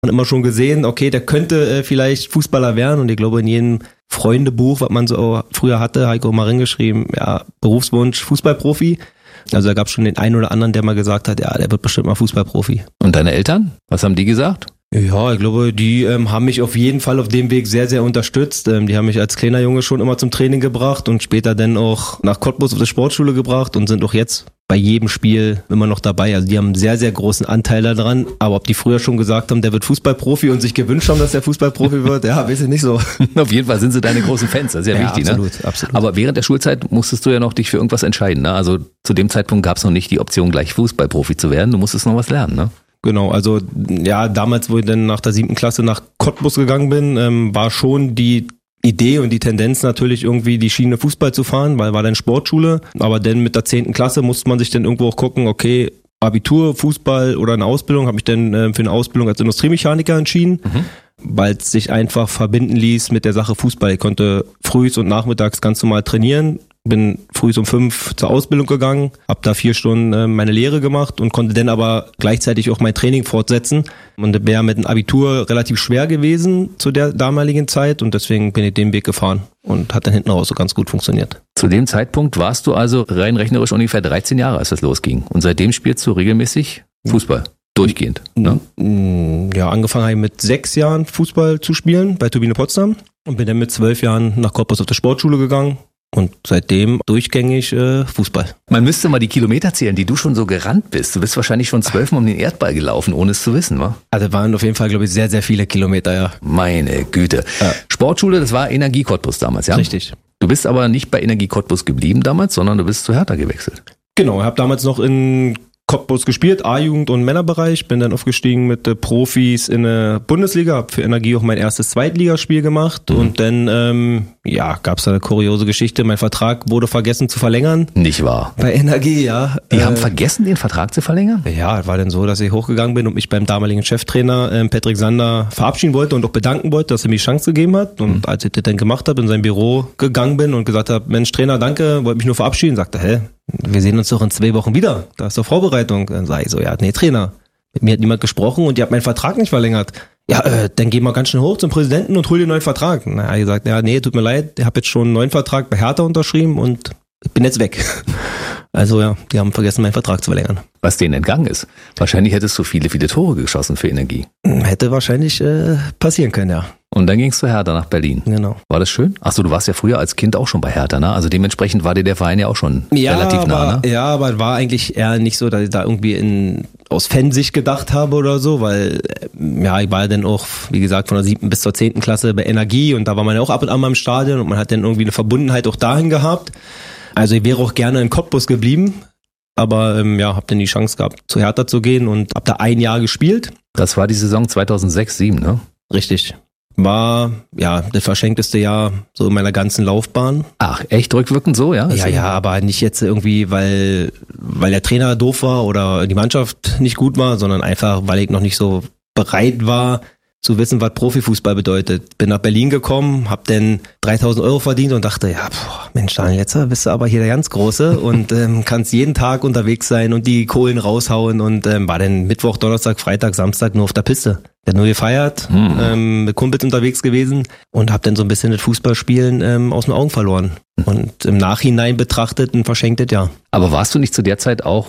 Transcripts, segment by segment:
Und immer schon gesehen, okay, der könnte vielleicht Fußballer werden. Und ich glaube, in jedem Freundebuch, was man so früher hatte, Heiko mal reingeschrieben, ja, Berufswunsch Fußballprofi. Also da gab es schon den einen oder anderen, der mal gesagt hat, ja, der wird bestimmt mal Fußballprofi. Und deine Eltern? Was haben die gesagt? Ja, ich glaube, die haben mich auf jeden Fall auf dem Weg sehr, sehr unterstützt. Die haben mich als kleiner Junge schon immer zum Training gebracht und später dann auch nach Cottbus auf die Sportschule gebracht und sind auch jetzt bei jedem Spiel immer noch dabei. Also die haben einen sehr, sehr großen Anteil daran. Aber ob die früher schon gesagt haben, der wird Fußballprofi und sich gewünscht haben, dass der Fußballprofi wird, ja, weiß ich nicht so. Auf jeden Fall sind sie deine großen Fans, das ist ja wichtig. Absolut, ne? Absolut. Aber während der Schulzeit musstest du ja noch dich für irgendwas entscheiden. Ne? Also zu dem Zeitpunkt gab es noch nicht die Option, gleich Fußballprofi zu werden. Du musstest noch was lernen, ne? Genau, also ja, damals, wo ich dann nach der 7. Klasse nach Cottbus gegangen bin, war schon die Idee und die Tendenz natürlich irgendwie die Schiene Fußball zu fahren, weil war dann Sportschule. Aber dann mit der 10. Klasse musste man sich dann irgendwo auch gucken, okay, Abitur, Fußball oder eine Ausbildung, habe ich dann für eine Ausbildung als Industriemechaniker entschieden, weil es sich einfach verbinden ließ mit der Sache Fußball. Ich konnte frühs und nachmittags ganz normal trainieren. Bin früh um 5 zur Ausbildung gegangen, habe da 4 Stunden meine Lehre gemacht und konnte dann aber gleichzeitig auch mein Training fortsetzen. Und das wäre mit dem Abitur relativ schwer gewesen zu der damaligen Zeit und deswegen bin ich den Weg gefahren und hat dann hinten raus so ganz gut funktioniert. Zu dem Zeitpunkt warst du also rein rechnerisch ungefähr 13 Jahre, als das losging. Und seitdem spielst du regelmäßig Fußball, durchgehend. Ne? Ja, angefangen habe ich mit 6 Jahren Fußball zu spielen bei Turbine Potsdam und bin dann mit 12 Jahren nach Cottbus auf die Sportschule gegangen. Und seitdem durchgängig Fußball. Man müsste mal die Kilometer zählen, die du schon so gerannt bist. Du bist wahrscheinlich schon 12 Mal um den Erdball gelaufen, ohne es zu wissen, wa? Also waren auf jeden Fall, glaube ich, sehr, sehr viele Kilometer, ja. Meine Güte. Ja. Sportschule, das war Energie Cottbus damals, ja? Richtig. Du bist aber nicht bei Energie Cottbus geblieben damals, sondern du bist zu Hertha gewechselt. Genau, ich habe damals noch in Cottbus gespielt, A-Jugend und Männerbereich, bin dann aufgestiegen mit Profis in der Bundesliga, habe für Energie auch mein erstes Zweitligaspiel gemacht und dann gab es eine kuriose Geschichte, mein Vertrag wurde vergessen zu verlängern. Nicht wahr? Bei Energie, ja. Die haben vergessen, den Vertrag zu verlängern? Ja, war dann so, dass ich hochgegangen bin und mich beim damaligen Cheftrainer Patrick Sander verabschieden wollte und auch bedanken wollte, dass er mir die Chance gegeben hat. Und als ich das dann gemacht habe, in sein Büro gegangen bin und gesagt habe, Mensch Trainer, danke, wollte mich nur verabschieden, sagte, wir sehen uns doch in 2 Wochen wieder, da ist doch Vorbereitung. Dann sage ich so, ja, nee Trainer, mit mir hat niemand gesprochen und ihr habt meinen Vertrag nicht verlängert. Ja, dann geh mal ganz schnell hoch zum Präsidenten und hol dir einen neuen Vertrag. Na, er hat gesagt, ja, nee, tut mir leid, ich habe jetzt schon einen neuen Vertrag bei Hertha unterschrieben und ich bin jetzt weg. Also ja, die haben vergessen, meinen Vertrag zu verlängern. Was denen entgangen ist. Wahrscheinlich hättest du viele, viele Tore geschossen für Energie. Hätte wahrscheinlich passieren können, ja. Und dann gingst du Hertha nach Berlin. Genau. War das schön? Achso, du warst ja früher als Kind auch schon bei Hertha, ne? Also dementsprechend war dir der Verein ja auch schon relativ nah, ne? Ja, aber war eigentlich eher nicht so, dass ich da irgendwie aus Fansicht gedacht habe oder so, weil ich war dann auch, wie gesagt, von der 7. bis zur 10. Klasse bei Energie und da war man ja auch ab und an mal im Stadion und man hat dann irgendwie eine Verbundenheit auch dahin gehabt. Also ich wäre auch gerne in Cottbus geblieben, aber habe dann die Chance gehabt, zu Hertha zu gehen und hab da 1 Jahr gespielt. Das war die Saison 2006/07, ne? Richtig. War, das verschenkteste Jahr so in meiner ganzen Laufbahn. Ach, echt rückwirkend so, ja? Ja, aber nicht jetzt irgendwie, weil der Trainer doof war oder die Mannschaft nicht gut war, sondern einfach, weil ich noch nicht so bereit war, zu wissen, was Profifußball bedeutet. Bin nach Berlin gekommen, hab dann 3.000 Euro verdient und dachte, Mensch Daniel, jetzt bist du aber hier der ganz Große und kannst jeden Tag unterwegs sein und die Kohlen raushauen und war dann Mittwoch, Donnerstag, Freitag, Samstag nur auf der Piste. Der hat nur gefeiert, mit Kumpels unterwegs gewesen und hab dann so ein bisschen das Fußballspielen aus den Augen verloren. Und im Nachhinein betrachtet ein verschenktes Jahr. Aber warst du nicht zu der Zeit auch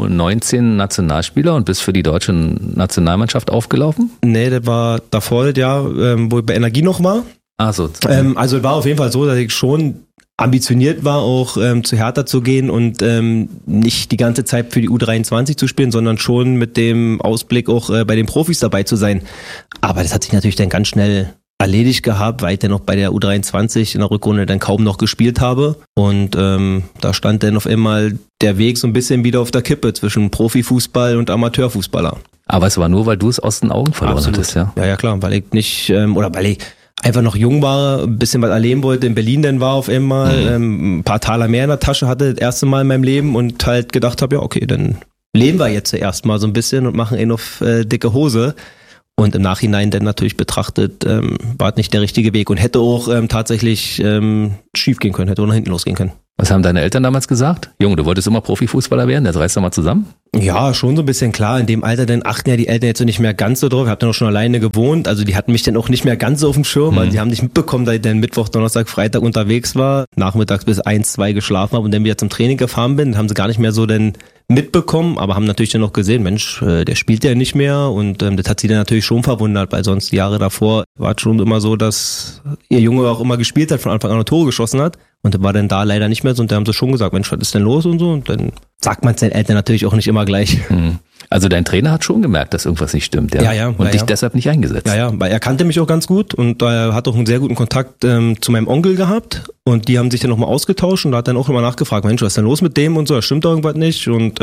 U19 Nationalspieler und bist für die deutsche Nationalmannschaft aufgelaufen? Nee, das war davor das Jahr, wo ich bei Energie noch war. Ach so. Also es war auf jeden Fall so, dass ich schon ambitioniert war, auch zu Hertha zu gehen und nicht die ganze Zeit für die U23 zu spielen, sondern schon mit dem Ausblick auch bei den Profis dabei zu sein. Aber das hat sich natürlich dann ganz schnell erledigt gehabt, weil ich dann noch bei der U23 in der Rückrunde dann kaum noch gespielt habe. Und da stand dann auf einmal der Weg so ein bisschen wieder auf der Kippe zwischen Profifußball und Amateurfußballer. Aber es war nur, weil du es aus den Augen verloren hattest, ja? Ja, klar, weil ich nicht, weil ich einfach noch jung war, ein bisschen was erleben wollte, in Berlin dann war auf einmal, ein paar Taler mehr in der Tasche hatte, das erste Mal in meinem Leben und halt gedacht habe, ja okay, dann leben wir jetzt erstmal so ein bisschen und machen auf dicke Hose. Und im Nachhinein dann natürlich betrachtet, war es nicht der richtige Weg und hätte auch tatsächlich schief gehen können, hätte auch nach hinten losgehen können. Was haben deine Eltern damals gesagt? Junge, du wolltest immer Profifußballer werden, jetzt reißt doch mal zusammen. Ja, schon so ein bisschen klar. In dem Alter dann achten ja die Eltern jetzt so nicht mehr ganz so drauf. Ich habe dann auch schon alleine gewohnt. Also die hatten mich dann auch nicht mehr ganz so auf dem Schirm. Also die haben nicht mitbekommen, dass ich dann Mittwoch, Donnerstag, Freitag unterwegs war, nachmittags bis 1, 2 geschlafen habe und dann wieder zum Training gefahren bin. Dann haben sie gar nicht mehr so dann mitbekommen, aber haben natürlich dann noch gesehen, Mensch, der spielt ja nicht mehr und das hat sie dann natürlich schon verwundert, weil sonst die Jahre davor war es schon immer so, dass ihr Junge auch immer gespielt hat, von Anfang an Tore geschossen hat und das war dann da leider nicht mehr so und da haben sie schon gesagt, Mensch, was ist denn los und so und dann sagt man es den Eltern natürlich auch nicht immer gleich. Also dein Trainer hat schon gemerkt, dass irgendwas nicht stimmt, ja? Ja, und dich deshalb nicht eingesetzt. Ja, weil er kannte mich auch ganz gut und er hat auch einen sehr guten Kontakt zu meinem Onkel gehabt und die haben sich dann nochmal ausgetauscht und da hat dann auch immer nachgefragt, Mensch, was ist denn los mit dem und so, stimmt doch irgendwas nicht und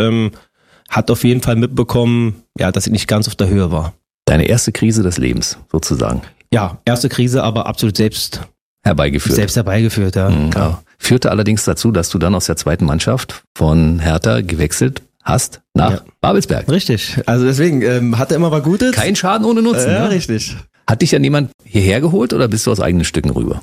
hat auf jeden Fall mitbekommen, ja, dass ich nicht ganz auf der Höhe war. Deine erste Krise des Lebens, sozusagen. Ja, erste Krise, aber absolut selbst herbeigeführt, ja. Ja. Führte allerdings dazu, dass du dann aus der zweiten Mannschaft von Hertha gewechselt hast nach Babelsberg. Richtig, also deswegen hatte immer was Gutes. Kein Schaden ohne Nutzen. Ja, ne? richtig. Hat dich dann jemand hierher geholt oder bist du aus eigenen Stücken rüber?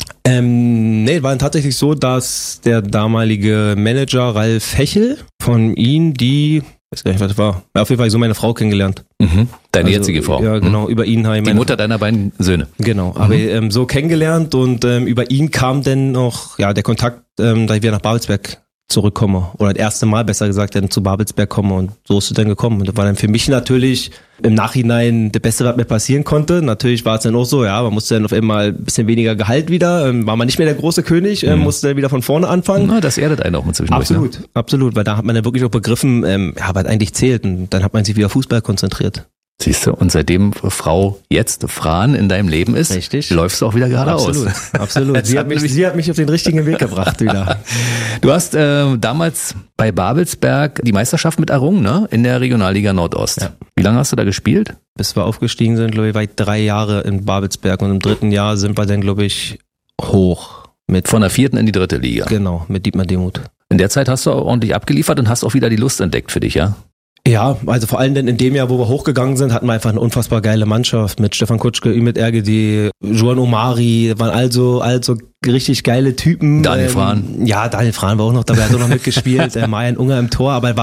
Nee, war tatsächlich so, dass der damalige Manager Ralf Hechel von ihm weiß gar nicht, was das war. Ja, auf jeden Fall so meine Frau kennengelernt. Deine jetzige Frau. Ja, genau, über ihn habe ich die Mutter deiner beiden Söhne. Genau, habe ich so kennengelernt und über ihn kam dann noch der Kontakt, da ich wieder nach Babelsberg zurückkomme oder das erste Mal, besser gesagt, dann zu Babelsberg komme und so ist es dann gekommen. Und das war dann für mich natürlich im Nachhinein das Beste, was mir passieren konnte. Natürlich war es dann auch so, man musste dann auf einmal ein bisschen weniger Gehalt wieder, war man nicht mehr der große König, musste dann wieder von vorne anfangen. Na, das erdet einen auch mal zwischendurch. Absolut, weil da hat man dann wirklich auch begriffen, was eigentlich zählt und dann hat man sich wieder auf Fußball konzentriert. Siehst du, und seitdem Frau jetzt Fran in deinem Leben ist, läufst du auch wieder geradeaus. Absolut. Sie hat mich auf den richtigen Weg gebracht wieder. Du hast damals bei Babelsberg die Meisterschaft mit errungen, ne? In der Regionalliga Nordost. Ja. Wie lange hast du da gespielt? Bis wir aufgestiegen sind, glaube ich, war ich 3 Jahre in Babelsberg und im 3. Jahr sind wir dann, glaube ich, hoch. Von der 4. in die 3. Liga. Genau, mit Dietmar Demuth. In der Zeit hast du auch ordentlich abgeliefert und hast auch wieder die Lust entdeckt für dich, ja? Ja, also vor allem denn in dem Jahr, wo wir hochgegangen sind, hatten wir einfach eine unfassbar geile Mannschaft mit Stefan Kutschke, Ümit Ergedi, Juan Omari, waren also richtig geile Typen. Daniel Frahn. Ja, Daniel Frahn war auch noch dabei, hat auch noch mitgespielt, Marian Unger im Tor, aber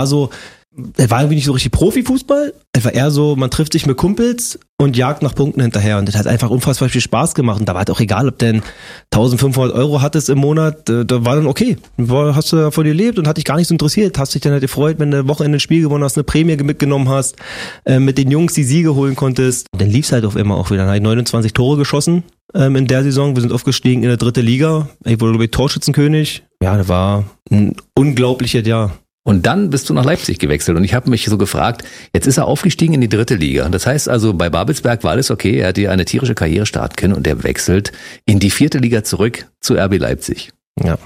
er war irgendwie nicht so richtig Profifußball. Es war eher so, man trifft sich mit Kumpels und jagt nach Punkten hinterher. Und das hat einfach unfassbar viel Spaß gemacht. Und da war es auch egal, ob du denn 1.500 € hattest im Monat. Da war dann okay. Hast du davon gelebt und hat dich gar nicht so interessiert. Hast dich dann halt gefreut, wenn du eine Woche in ein Spiel gewonnen hast, eine Prämie mitgenommen hast, mit den Jungs die Siege holen konntest. Und dann lief's halt auf immer auch wieder. Dann habe ich 29 Tore geschossen in der Saison. Wir sind aufgestiegen in der 3. Liga. Ich wurde, glaube ich, Torschützenkönig. Ja, das war ein unglaubliches Jahr. Und dann bist du nach Leipzig gewechselt und ich habe mich so gefragt, jetzt ist er aufgestiegen in die 3. Liga. Das heißt also, bei Babelsberg war alles okay, er hat hier eine tierische Karriere starten können und er wechselt in die 4. Liga zurück zu RB Leipzig. Ja.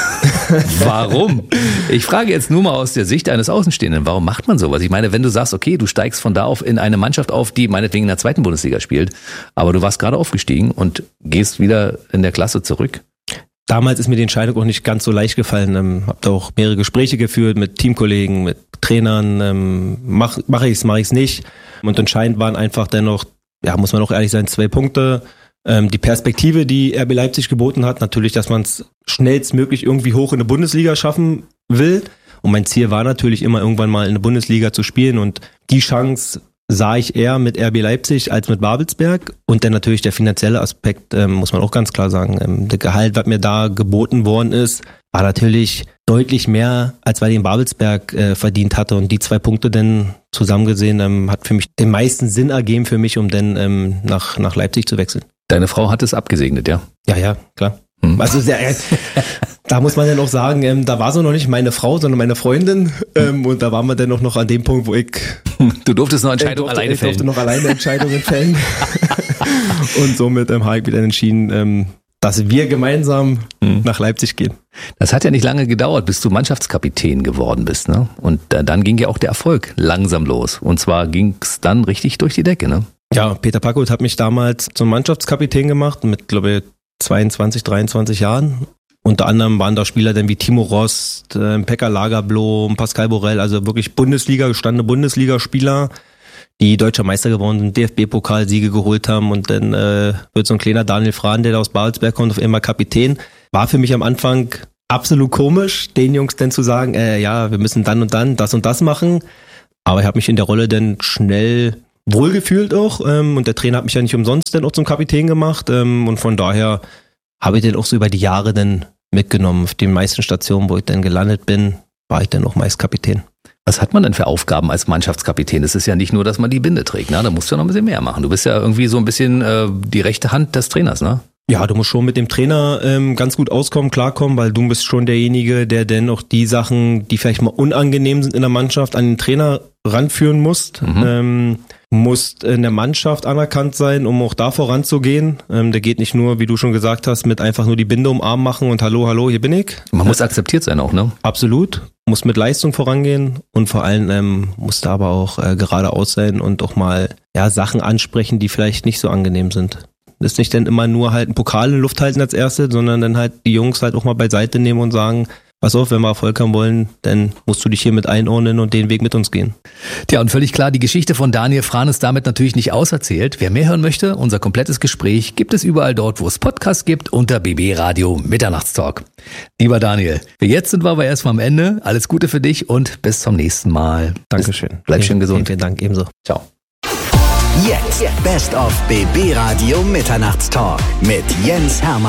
Warum? Ich frage jetzt nur mal aus der Sicht eines Außenstehenden, warum macht man sowas? Ich meine, wenn du sagst, okay, du steigst von da auf in eine Mannschaft auf, die meinetwegen in der 2. Bundesliga spielt, aber du warst gerade aufgestiegen und gehst wieder in der Klasse zurück. Damals ist mir die Entscheidung auch nicht ganz so leicht gefallen. Hab da auch mehrere Gespräche geführt mit Teamkollegen, mit Trainern. Mach ich's nicht. Und entscheidend waren einfach dennoch, muss man auch ehrlich sein, 2 Punkte. Die Perspektive, die RB Leipzig geboten hat, natürlich, dass man es schnellstmöglich irgendwie hoch in eine Bundesliga schaffen will. Und mein Ziel war natürlich immer irgendwann mal in eine Bundesliga zu spielen und die Chance sah ich eher mit RB Leipzig als mit Babelsberg und dann natürlich der finanzielle Aspekt, muss man auch ganz klar sagen. Der Gehalt, was mir da geboten worden ist, war natürlich deutlich mehr, als was ich in Babelsberg verdient hatte und die 2 Punkte dann zusammen gesehen, hat für mich den meisten Sinn ergeben für mich, um dann nach Leipzig zu wechseln. Deine Frau hat es abgesegnet, ja? Ja, klar. Also da muss man ja noch sagen, da war sie noch nicht meine Frau, sondern meine Freundin und da waren wir dann noch an dem Punkt, wo ich... Du durftest noch Entscheidungen alleine fällen. Ich durfte noch alleine Entscheidungen fällen und somit habe ich wieder entschieden, dass wir gemeinsam nach Leipzig gehen. Das hat ja nicht lange gedauert, bis du Mannschaftskapitän geworden bist, ne? Und dann ging ja auch der Erfolg langsam los und zwar ging es dann richtig durch die Decke, ne? Ja, Peter Packold hat mich damals zum Mannschaftskapitän gemacht mit, glaube ich, 22, 23 Jahren. Unter anderem waren da Spieler dann wie Timo Rost, Pekka Lagerblom, Pascal Borel, also wirklich gestandene Bundesligaspieler, die deutscher Meister geworden sind, DFB-Pokalsiege geholt haben und dann wird so ein kleiner Daniel Frahn, der da aus Babelsberg kommt, auf einmal Kapitän. War für mich am Anfang absolut komisch, den Jungs dann zu sagen, ja, wir müssen dann und dann das und das machen. Aber ich habe mich in der Rolle dann schnell wohlgefühlt auch. Und der Trainer hat mich ja nicht umsonst dann auch zum Kapitän gemacht. Und von daher habe ich den auch so über die Jahre dann mitgenommen. Auf den meisten Stationen, wo ich dann gelandet bin, war ich dann auch meist Kapitän. Was hat man denn für Aufgaben als Mannschaftskapitän? Es ist ja nicht nur, dass man die Binde trägt, ne? Da musst du ja noch ein bisschen mehr machen. Du bist ja irgendwie so ein bisschen die rechte Hand des Trainers, ne? Ja, du musst schon mit dem Trainer ganz gut auskommen, klarkommen, weil du bist schon derjenige, der dann auch die Sachen, die vielleicht mal unangenehm sind in der Mannschaft, an den Trainer ranführen musst. Musst in der Mannschaft anerkannt sein, um auch da voranzugehen. Der geht nicht nur, wie du schon gesagt hast, mit einfach nur die Binde umarmen machen und hallo, hier bin ich. Man muss akzeptiert sein auch, ne? Absolut. Muss mit Leistung vorangehen und vor allem muss da aber auch geradeaus sein und auch mal Sachen ansprechen, die vielleicht nicht so angenehm sind. Das ist nicht dann immer nur halt einen Pokal in der Luft halten als Erste, sondern dann halt die Jungs halt auch mal beiseite nehmen und sagen, pass auf, wenn wir Erfolg haben wollen, dann musst du dich hier mit einordnen und den Weg mit uns gehen. Tja, und völlig klar, die Geschichte von Daniel Frahn ist damit natürlich nicht auserzählt. Wer mehr hören möchte, unser komplettes Gespräch gibt es überall dort, wo es Podcasts gibt, unter BB Radio Mitternachtstalk. Lieber Daniel, jetzt sind wir aber erstmal am Ende. Alles Gute für dich und bis zum nächsten Mal. Dankeschön. Bleib schön gesund. Vielen Dank, ebenso. Ciao. Jetzt Best of BB Radio Mitternachtstalk mit Jens Hermann.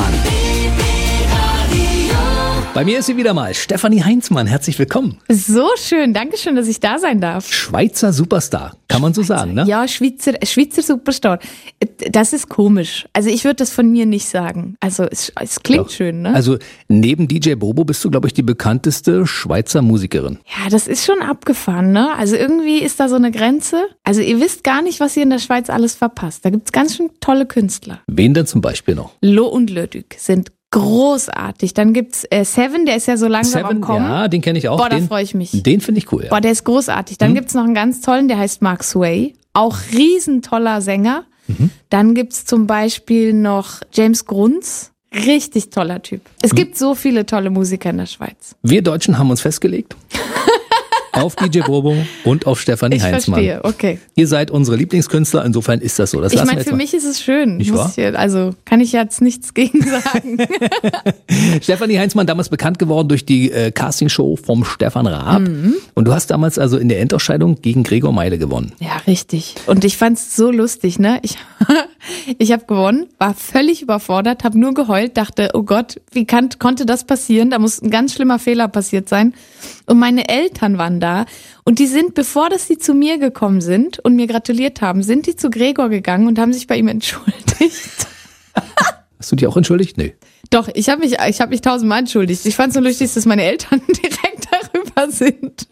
Bei mir ist sie wieder mal, Stefanie Heinzmann. Herzlich willkommen. So schön, danke schön, dass ich da sein darf. Schweizer Superstar, kann man so sagen, ne? Ja, Schweizer Superstar. Das ist komisch. Also ich würde das von mir nicht sagen. Also es klingt schön, ne? Also neben DJ Bobo bist du, glaube ich, die bekannteste Schweizer Musikerin. Ja, das ist schon abgefahren, ne? Also irgendwie ist da so eine Grenze. Also ihr wisst gar nicht, was ihr in der Schweiz alles verpasst. Da gibt's ganz schön tolle Künstler. Wen denn zum Beispiel noch? Lo und Lödük sind großartig. Dann gibt's Seven, der ist ja so langsam am Kommen. Ja, den kenne ich auch. Boah, da freue ich mich. Den finde ich cool. Ja. Boah, der ist großartig. Dann gibt's noch einen ganz tollen, der heißt Mark Sway. Auch riesentoller Sänger. Dann gibt's zum Beispiel noch James Grunz. Richtig toller Typ. Es gibt so viele tolle Musiker in der Schweiz. Wir Deutschen haben uns festgelegt auf DJ Bobo und auf Stefanie Heinzmann. Ich verstehe, okay. Ihr seid unsere Lieblingskünstler, insofern ist das so. Das ich meine, für mich ist es schön. Nicht wahr? Also kann ich jetzt nichts gegen sagen. Stefanie Heinzmann, damals bekannt geworden durch die Castingshow vom Stefan Raab. Und du hast damals also in der Endausscheidung gegen Gregor Meile gewonnen. Ja, richtig. Und ich fand's so lustig, ne? Ich habe gewonnen, war völlig überfordert, habe nur geheult, dachte, oh Gott, wie konnte das passieren? Da muss ein ganz schlimmer Fehler passiert sein. Und meine Eltern waren da und die sind, bevor sie zu mir gekommen sind und mir gratuliert haben, sind die zu Gregor gegangen und haben sich bei ihm entschuldigt. Hast du dich auch entschuldigt? Nee. Doch, ich habe mich 1000-mal entschuldigt. Ich fand's so lustig, dass meine Eltern direkt darüber sind.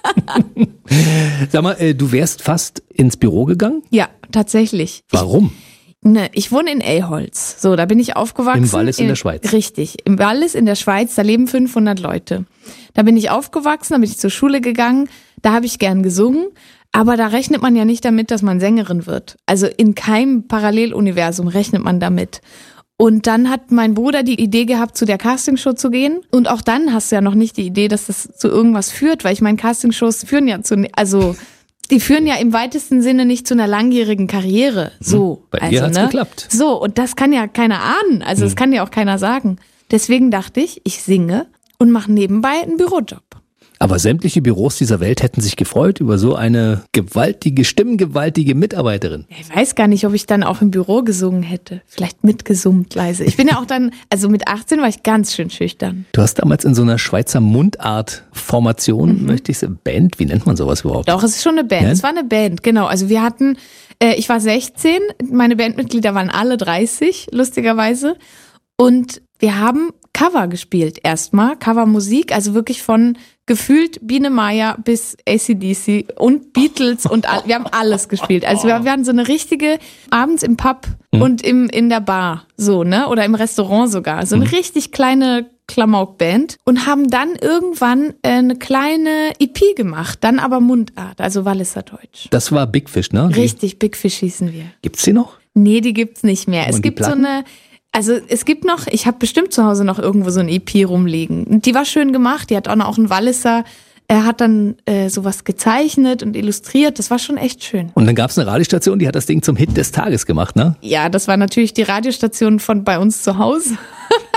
Sag mal, du wärst fast ins Büro gegangen? Ja, tatsächlich. Warum? Ich wohne in Elholz. So, da bin ich aufgewachsen. Im Wallis in der Schweiz. Richtig. Im Wallis in der Schweiz, da leben 500 Leute. Da bin ich aufgewachsen, da bin ich zur Schule gegangen. Da habe ich gern gesungen. Aber da rechnet man ja nicht damit, dass man Sängerin wird. Also in keinem Paralleluniversum rechnet man damit. Und dann hat mein Bruder die Idee gehabt, zu der Castingshow zu gehen. Und auch dann hast du ja noch nicht die Idee, dass das zu irgendwas führt, weil ich meine, Castingshows führen ja die führen ja im weitesten Sinne nicht zu einer langjährigen Karriere. So. Bei dir hat's geklappt. So, und das kann ja keiner ahnen. Also das kann ja auch keiner sagen. Deswegen dachte ich singe und mache nebenbei einen Bürojob. Aber sämtliche Büros dieser Welt hätten sich gefreut über so eine stimmgewaltige Mitarbeiterin. Ich weiß gar nicht, ob ich dann auch im Büro gesungen hätte. Vielleicht mitgesummt leise. Ich bin ja auch dann, also mit 18 war ich ganz schön schüchtern. Du hast damals in so einer Schweizer Mundart-Formation, möchte ich sagen, Band, wie nennt man sowas überhaupt? Doch, es ist schon eine Band. Es war eine Band, genau. Also wir hatten, ich war 16, meine Bandmitglieder waren alle 30, lustigerweise. Und wir haben Cover gespielt erstmal, Covermusik, also wirklich von gefühlt Biene Meier bis AC/DC und Beatles und wir haben alles gespielt. Also wir waren so eine richtige, abends im Pub und in der Bar, so, ne, oder im Restaurant sogar, so eine richtig kleine Klamauk-Band und haben dann irgendwann eine kleine EP gemacht, dann aber Mundart, also Walliser Deutsch. Das war Big Fish, ne? Richtig, Big Fish hießen wir. Gibt's die noch? Nee, die gibt's nicht mehr. Und es gibt so eine... Also es gibt noch, ich habe bestimmt zu Hause noch irgendwo so ein EP rumliegen. Und die war schön gemacht, die hat auch noch einen Walliser, er hat dann sowas gezeichnet und illustriert, das war schon echt schön. Und dann gab's eine Radiostation, die hat das Ding zum Hit des Tages gemacht, ne? Ja, das war natürlich die Radiostation von bei uns zu Hause. Das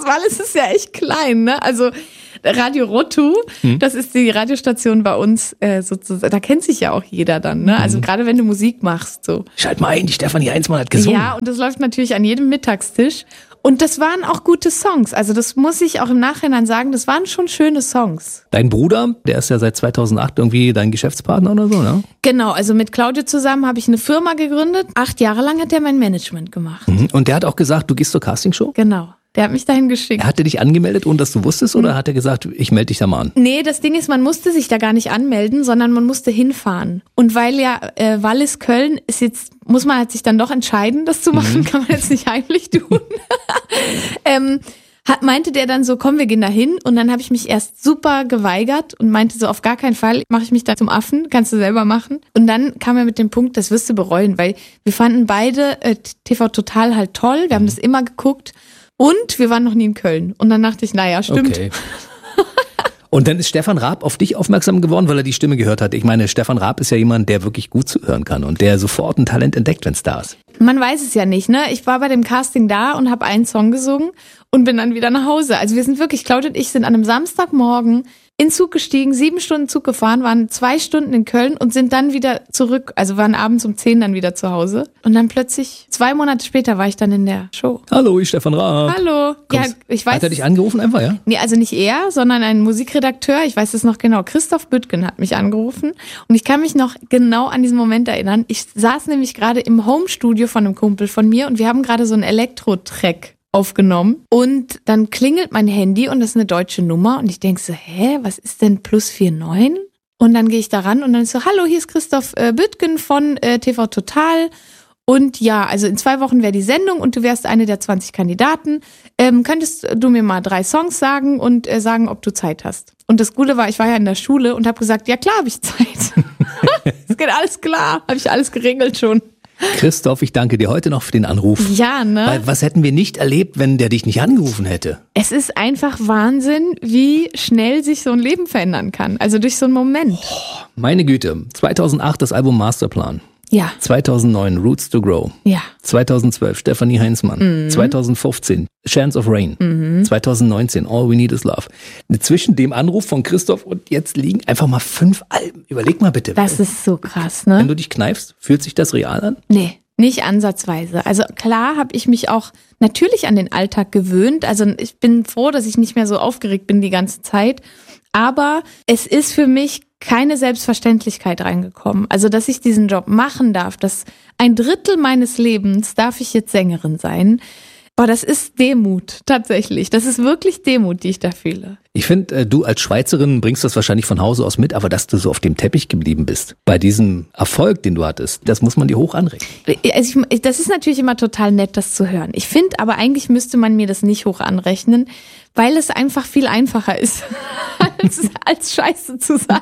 Westwestfalen ist es ja echt klein, ne? Also Radio Rotu, das ist die Radiostation bei uns sozusagen, da kennt sich ja auch jeder dann, ne? Also gerade wenn du Musik machst, so. Schalt mal ein, die Stefanie Heinzmann hat gesungen. Ja, und das läuft natürlich an jedem Mittagstisch. Und das waren auch gute Songs. Also das muss ich auch im Nachhinein sagen, das waren schon schöne Songs. Dein Bruder, der ist ja seit 2008 irgendwie dein Geschäftspartner oder so, ne? Genau, also mit Claudio zusammen habe ich eine Firma gegründet. 8 Jahre lang hat er mein Management gemacht. Und der hat auch gesagt, du gehst zur Castingshow? Genau. Der hat mich dahin geschickt. Hat er dich angemeldet, ohne dass du wusstest, oder hat er gesagt, ich melde dich da mal an? Nee, das Ding ist, man musste sich da gar nicht anmelden, sondern man musste hinfahren. Und weil ja Wallis Köln ist jetzt, muss man halt sich dann doch entscheiden, das zu machen, kann man jetzt nicht heimlich tun. Meinte der dann so, komm, wir gehen da hin. Und dann habe ich mich erst super geweigert und meinte so, auf gar keinen Fall mache ich mich da zum Affen, kannst du selber machen. Und dann kam er mit dem Punkt, das wirst du bereuen, weil wir fanden beide TV Total halt toll, wir haben das immer geguckt. Und wir waren noch nie in Köln. Und dann dachte ich, naja, stimmt. Okay. Und dann ist Stefan Raab auf dich aufmerksam geworden, weil er die Stimme gehört hat. Ich meine, Stefan Raab ist ja jemand, der wirklich gut zuhören kann und der sofort ein Talent entdeckt, wenn es da ist. Man weiß es ja nicht, ne? Ich war bei dem Casting da und habe einen Song gesungen und bin dann wieder nach Hause. Also wir sind wirklich, Claudia und ich sind an einem Samstagmorgen in Zug gestiegen, 7 Stunden Zug gefahren, waren 2 Stunden in Köln und sind dann wieder zurück, also waren abends um 10 dann wieder zu Hause. Und dann plötzlich, 2 Monate später war ich dann in der Show. Hallo, ich Stefan Raab. Hallo. Ja, ich weiß. Hat er dich angerufen einfach, ja? Nee, also nicht er, sondern ein Musikredakteur, ich weiß es noch genau, Christoph Büttgen hat mich angerufen und ich kann mich noch genau an diesen Moment erinnern. Ich saß nämlich gerade im Homestudio von einem Kumpel von mir und wir haben gerade so einen Elektro-Track aufgenommen und dann klingelt mein Handy und das ist eine deutsche Nummer und ich denke so, was ist denn +49? Und dann gehe ich da ran und dann ist so, hallo, hier ist Christoph Büttgen von TV Total und ja, also in 2 Wochen wäre die Sendung und du wärst eine der 20 Kandidaten. Könntest du mir mal 3 Songs sagen und sagen, ob du Zeit hast? Und das Gute war, ich war ja in der Schule und habe gesagt, ja klar, habe ich Zeit. Es geht alles klar, habe ich alles geregelt schon. Christoph, ich danke dir heute noch für den Anruf. Ja, ne? Weil was hätten wir nicht erlebt, wenn der dich nicht angerufen hätte? Es ist einfach Wahnsinn, wie schnell sich so ein Leben verändern kann. Also durch so einen Moment. Oh, meine Güte. 2008 das Album Masterplan. Ja. 2009 Roots to Grow. Ja. 2012 Stefanie Heinzmann. 2015 Chance of Rain. 2019 All We Need Is Love. Zwischen dem Anruf von Christoph und jetzt liegen einfach mal 5 Alben. Überleg mal bitte. Das ist so krass, ne? Wenn du dich kneifst, fühlt sich das real an? Nee, nicht ansatzweise. Also klar habe ich mich auch natürlich an den Alltag gewöhnt. Also ich bin froh, dass ich nicht mehr so aufgeregt bin die ganze Zeit. Aber es ist für mich keine Selbstverständlichkeit reingekommen. Also, dass ich diesen Job machen darf, dass 1/3 meines Lebens darf ich jetzt Sängerin sein. Boah, das ist Demut, tatsächlich. Das ist wirklich Demut, die ich da fühle. Ich finde, du als Schweizerin bringst das wahrscheinlich von Hause aus mit, aber dass du so auf dem Teppich geblieben bist, bei diesem Erfolg, den du hattest, das muss man dir hoch anrechnen. Also das ist natürlich immer total nett, das zu hören. Ich finde aber eigentlich müsste man mir das nicht hoch anrechnen, weil es einfach viel einfacher ist, als scheiße zu sein.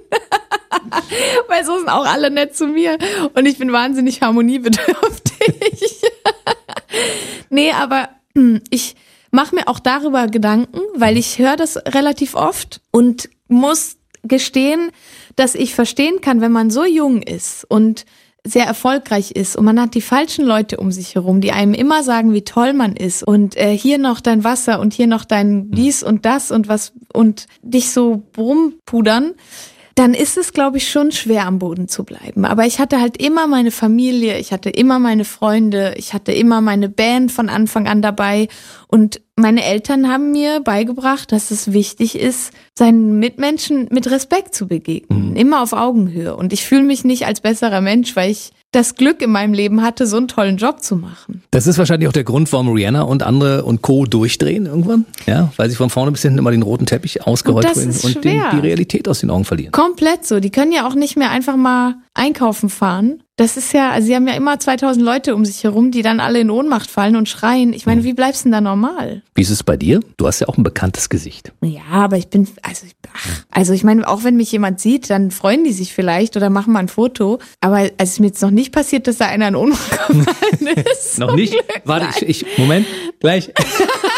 Weil so sind auch alle nett zu mir und ich bin wahnsinnig harmoniebedürftig. Nee, aber ich mache mir auch darüber Gedanken, weil ich höre das relativ oft und muss gestehen, dass ich verstehen kann, wenn man so jung ist und sehr erfolgreich ist und man hat die falschen Leute um sich herum, die einem immer sagen, wie toll man ist und hier noch dein Wasser und hier noch dein dies und das und was und dich so rumpudern, dann ist es, glaube ich, schon schwer am Boden zu bleiben. Aber ich hatte halt immer meine Familie, ich hatte immer meine Freunde, ich hatte immer meine Band von Anfang an dabei und meine Eltern haben mir beigebracht, dass es wichtig ist, seinen Mitmenschen mit Respekt zu begegnen, immer auf Augenhöhe. Und ich fühle mich nicht als besserer Mensch, weil ich das Glück in meinem Leben hatte, so einen tollen Job zu machen. Das ist wahrscheinlich auch der Grund, warum Rihanna und andere und Co. durchdrehen irgendwann. Ja, weil sie von vorne bis hinten immer den roten Teppich ausgerollt werden und die Realität aus den Augen verlieren. Komplett so. Die können ja auch nicht mehr einfach mal einkaufen fahren. Das ist ja, also sie haben ja immer 2000 Leute um sich herum, die dann alle in Ohnmacht fallen und schreien. Ich meine, wie bleibst du denn da normal? Wie ist es bei dir? Du hast ja auch ein bekanntes Gesicht. Ja, aber ich bin, also ich meine, auch wenn mich jemand sieht, dann freuen die sich vielleicht oder machen mal ein Foto. Aber es ist mir jetzt noch nicht passiert, dass da einer in Ohnmacht gefallen ist. Noch nicht? Warte, Moment, gleich. Warte,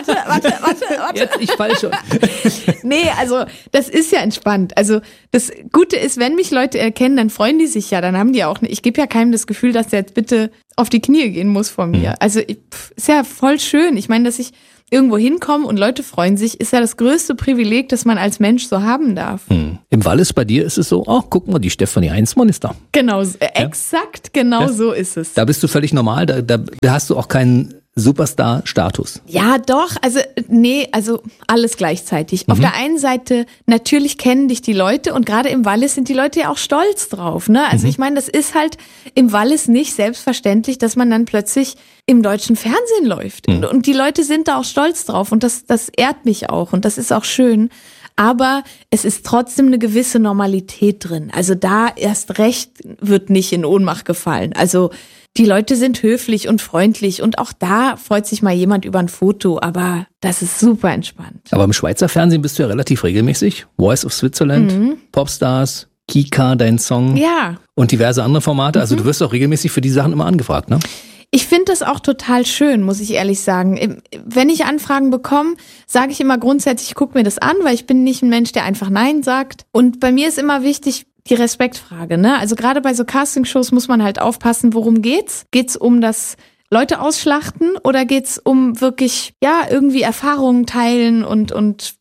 Warte. Jetzt, ich fall schon. Nee, also das ist ja entspannt. Also das Gute ist, wenn mich Leute erkennen, dann freuen die sich ja. Dann haben die auch, ich gebe ja keinem das Gefühl, dass der jetzt bitte auf die Knie gehen muss vor mir. Also ist ja voll schön. Ich meine, dass ich irgendwo hinkomme und Leute freuen sich, ist ja das größte Privileg, das man als Mensch so haben darf. Im Wallis bei dir ist es so, guck mal, die Stefanie Heinzmann ist da. Genau, exakt genau so ist es. Da bist du völlig normal, da hast du auch keinen Superstar-Status. Ja, doch, also alles gleichzeitig. Auf der einen Seite, natürlich kennen dich die Leute und gerade im Wallis sind die Leute ja auch stolz drauf, ne? Also ich meine, das ist halt im Wallis nicht selbstverständlich, dass man dann plötzlich im deutschen Fernsehen läuft. Und die Leute sind da auch stolz drauf und das ehrt mich auch und das ist auch schön. Aber es ist trotzdem eine gewisse Normalität drin. Also da erst recht wird nicht in Ohnmacht gefallen. Also die Leute sind höflich und freundlich und auch da freut sich mal jemand über ein Foto, aber das ist super entspannt. Aber im Schweizer Fernsehen bist du ja relativ regelmäßig. Voice of Switzerland, Popstars, Kika, dein Song. Ja. Und diverse andere Formate. Also du wirst auch regelmäßig für die Sachen immer angefragt, ne? Ich finde das auch total schön, muss ich ehrlich sagen. Wenn ich Anfragen bekomme, sage ich immer grundsätzlich, ich gucke mir das an, weil ich bin nicht ein Mensch, der einfach Nein sagt. Und bei mir ist immer wichtig die Respektfrage, ne? Also gerade bei so Castingshows muss man halt aufpassen, worum geht's? Geht's um das Leute ausschlachten oder geht's um wirklich, ja, irgendwie Erfahrungen teilen und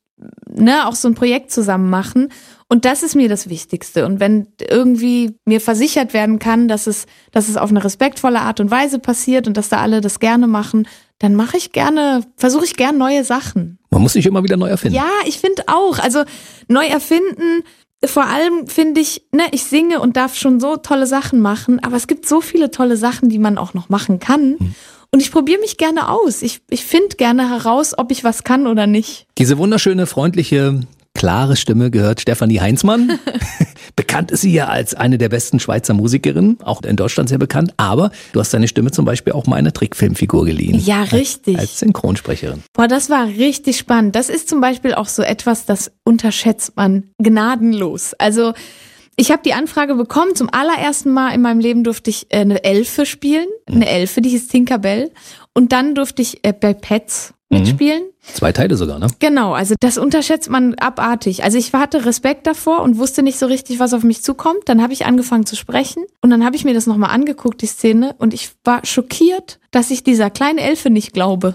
ne, auch so ein Projekt zusammen machen? Und das ist mir das Wichtigste. Und wenn irgendwie mir versichert werden kann, dass es auf eine respektvolle Art und Weise passiert und dass da alle das gerne machen, dann versuche ich gerne neue Sachen. Man muss sich immer wieder neu erfinden. Ja, ich finde auch. Also neu erfinden, vor allem finde ich, ne, ich singe und darf schon so tolle Sachen machen, aber es gibt so viele tolle Sachen, die man auch noch machen kann. Und ich probiere mich gerne aus. Ich finde gerne heraus, ob ich was kann oder nicht. Diese wunderschöne, freundliche, klare Stimme gehört Stefanie Heinzmann. Bekannt ist sie ja als eine der besten Schweizer Musikerinnen, auch in Deutschland sehr bekannt. Aber du hast deine Stimme zum Beispiel auch mal einer Trickfilmfigur geliehen. Ja, richtig. Als Synchronsprecherin. Boah, das war richtig spannend. Das ist zum Beispiel auch so etwas, das unterschätzt man gnadenlos. Also ich habe die Anfrage bekommen, zum allerersten Mal in meinem Leben durfte ich eine Elfe spielen. Eine Elfe, die hieß Tinkerbell. Und dann durfte ich bei Pets mitspielen. 2 Teile sogar, ne? Genau, also das unterschätzt man abartig. Also ich hatte Respekt davor und wusste nicht so richtig, was auf mich zukommt. Dann habe ich angefangen zu sprechen und dann habe ich mir das nochmal angeguckt, die Szene, und ich war schockiert, dass ich dieser kleinen Elfe nicht glaube.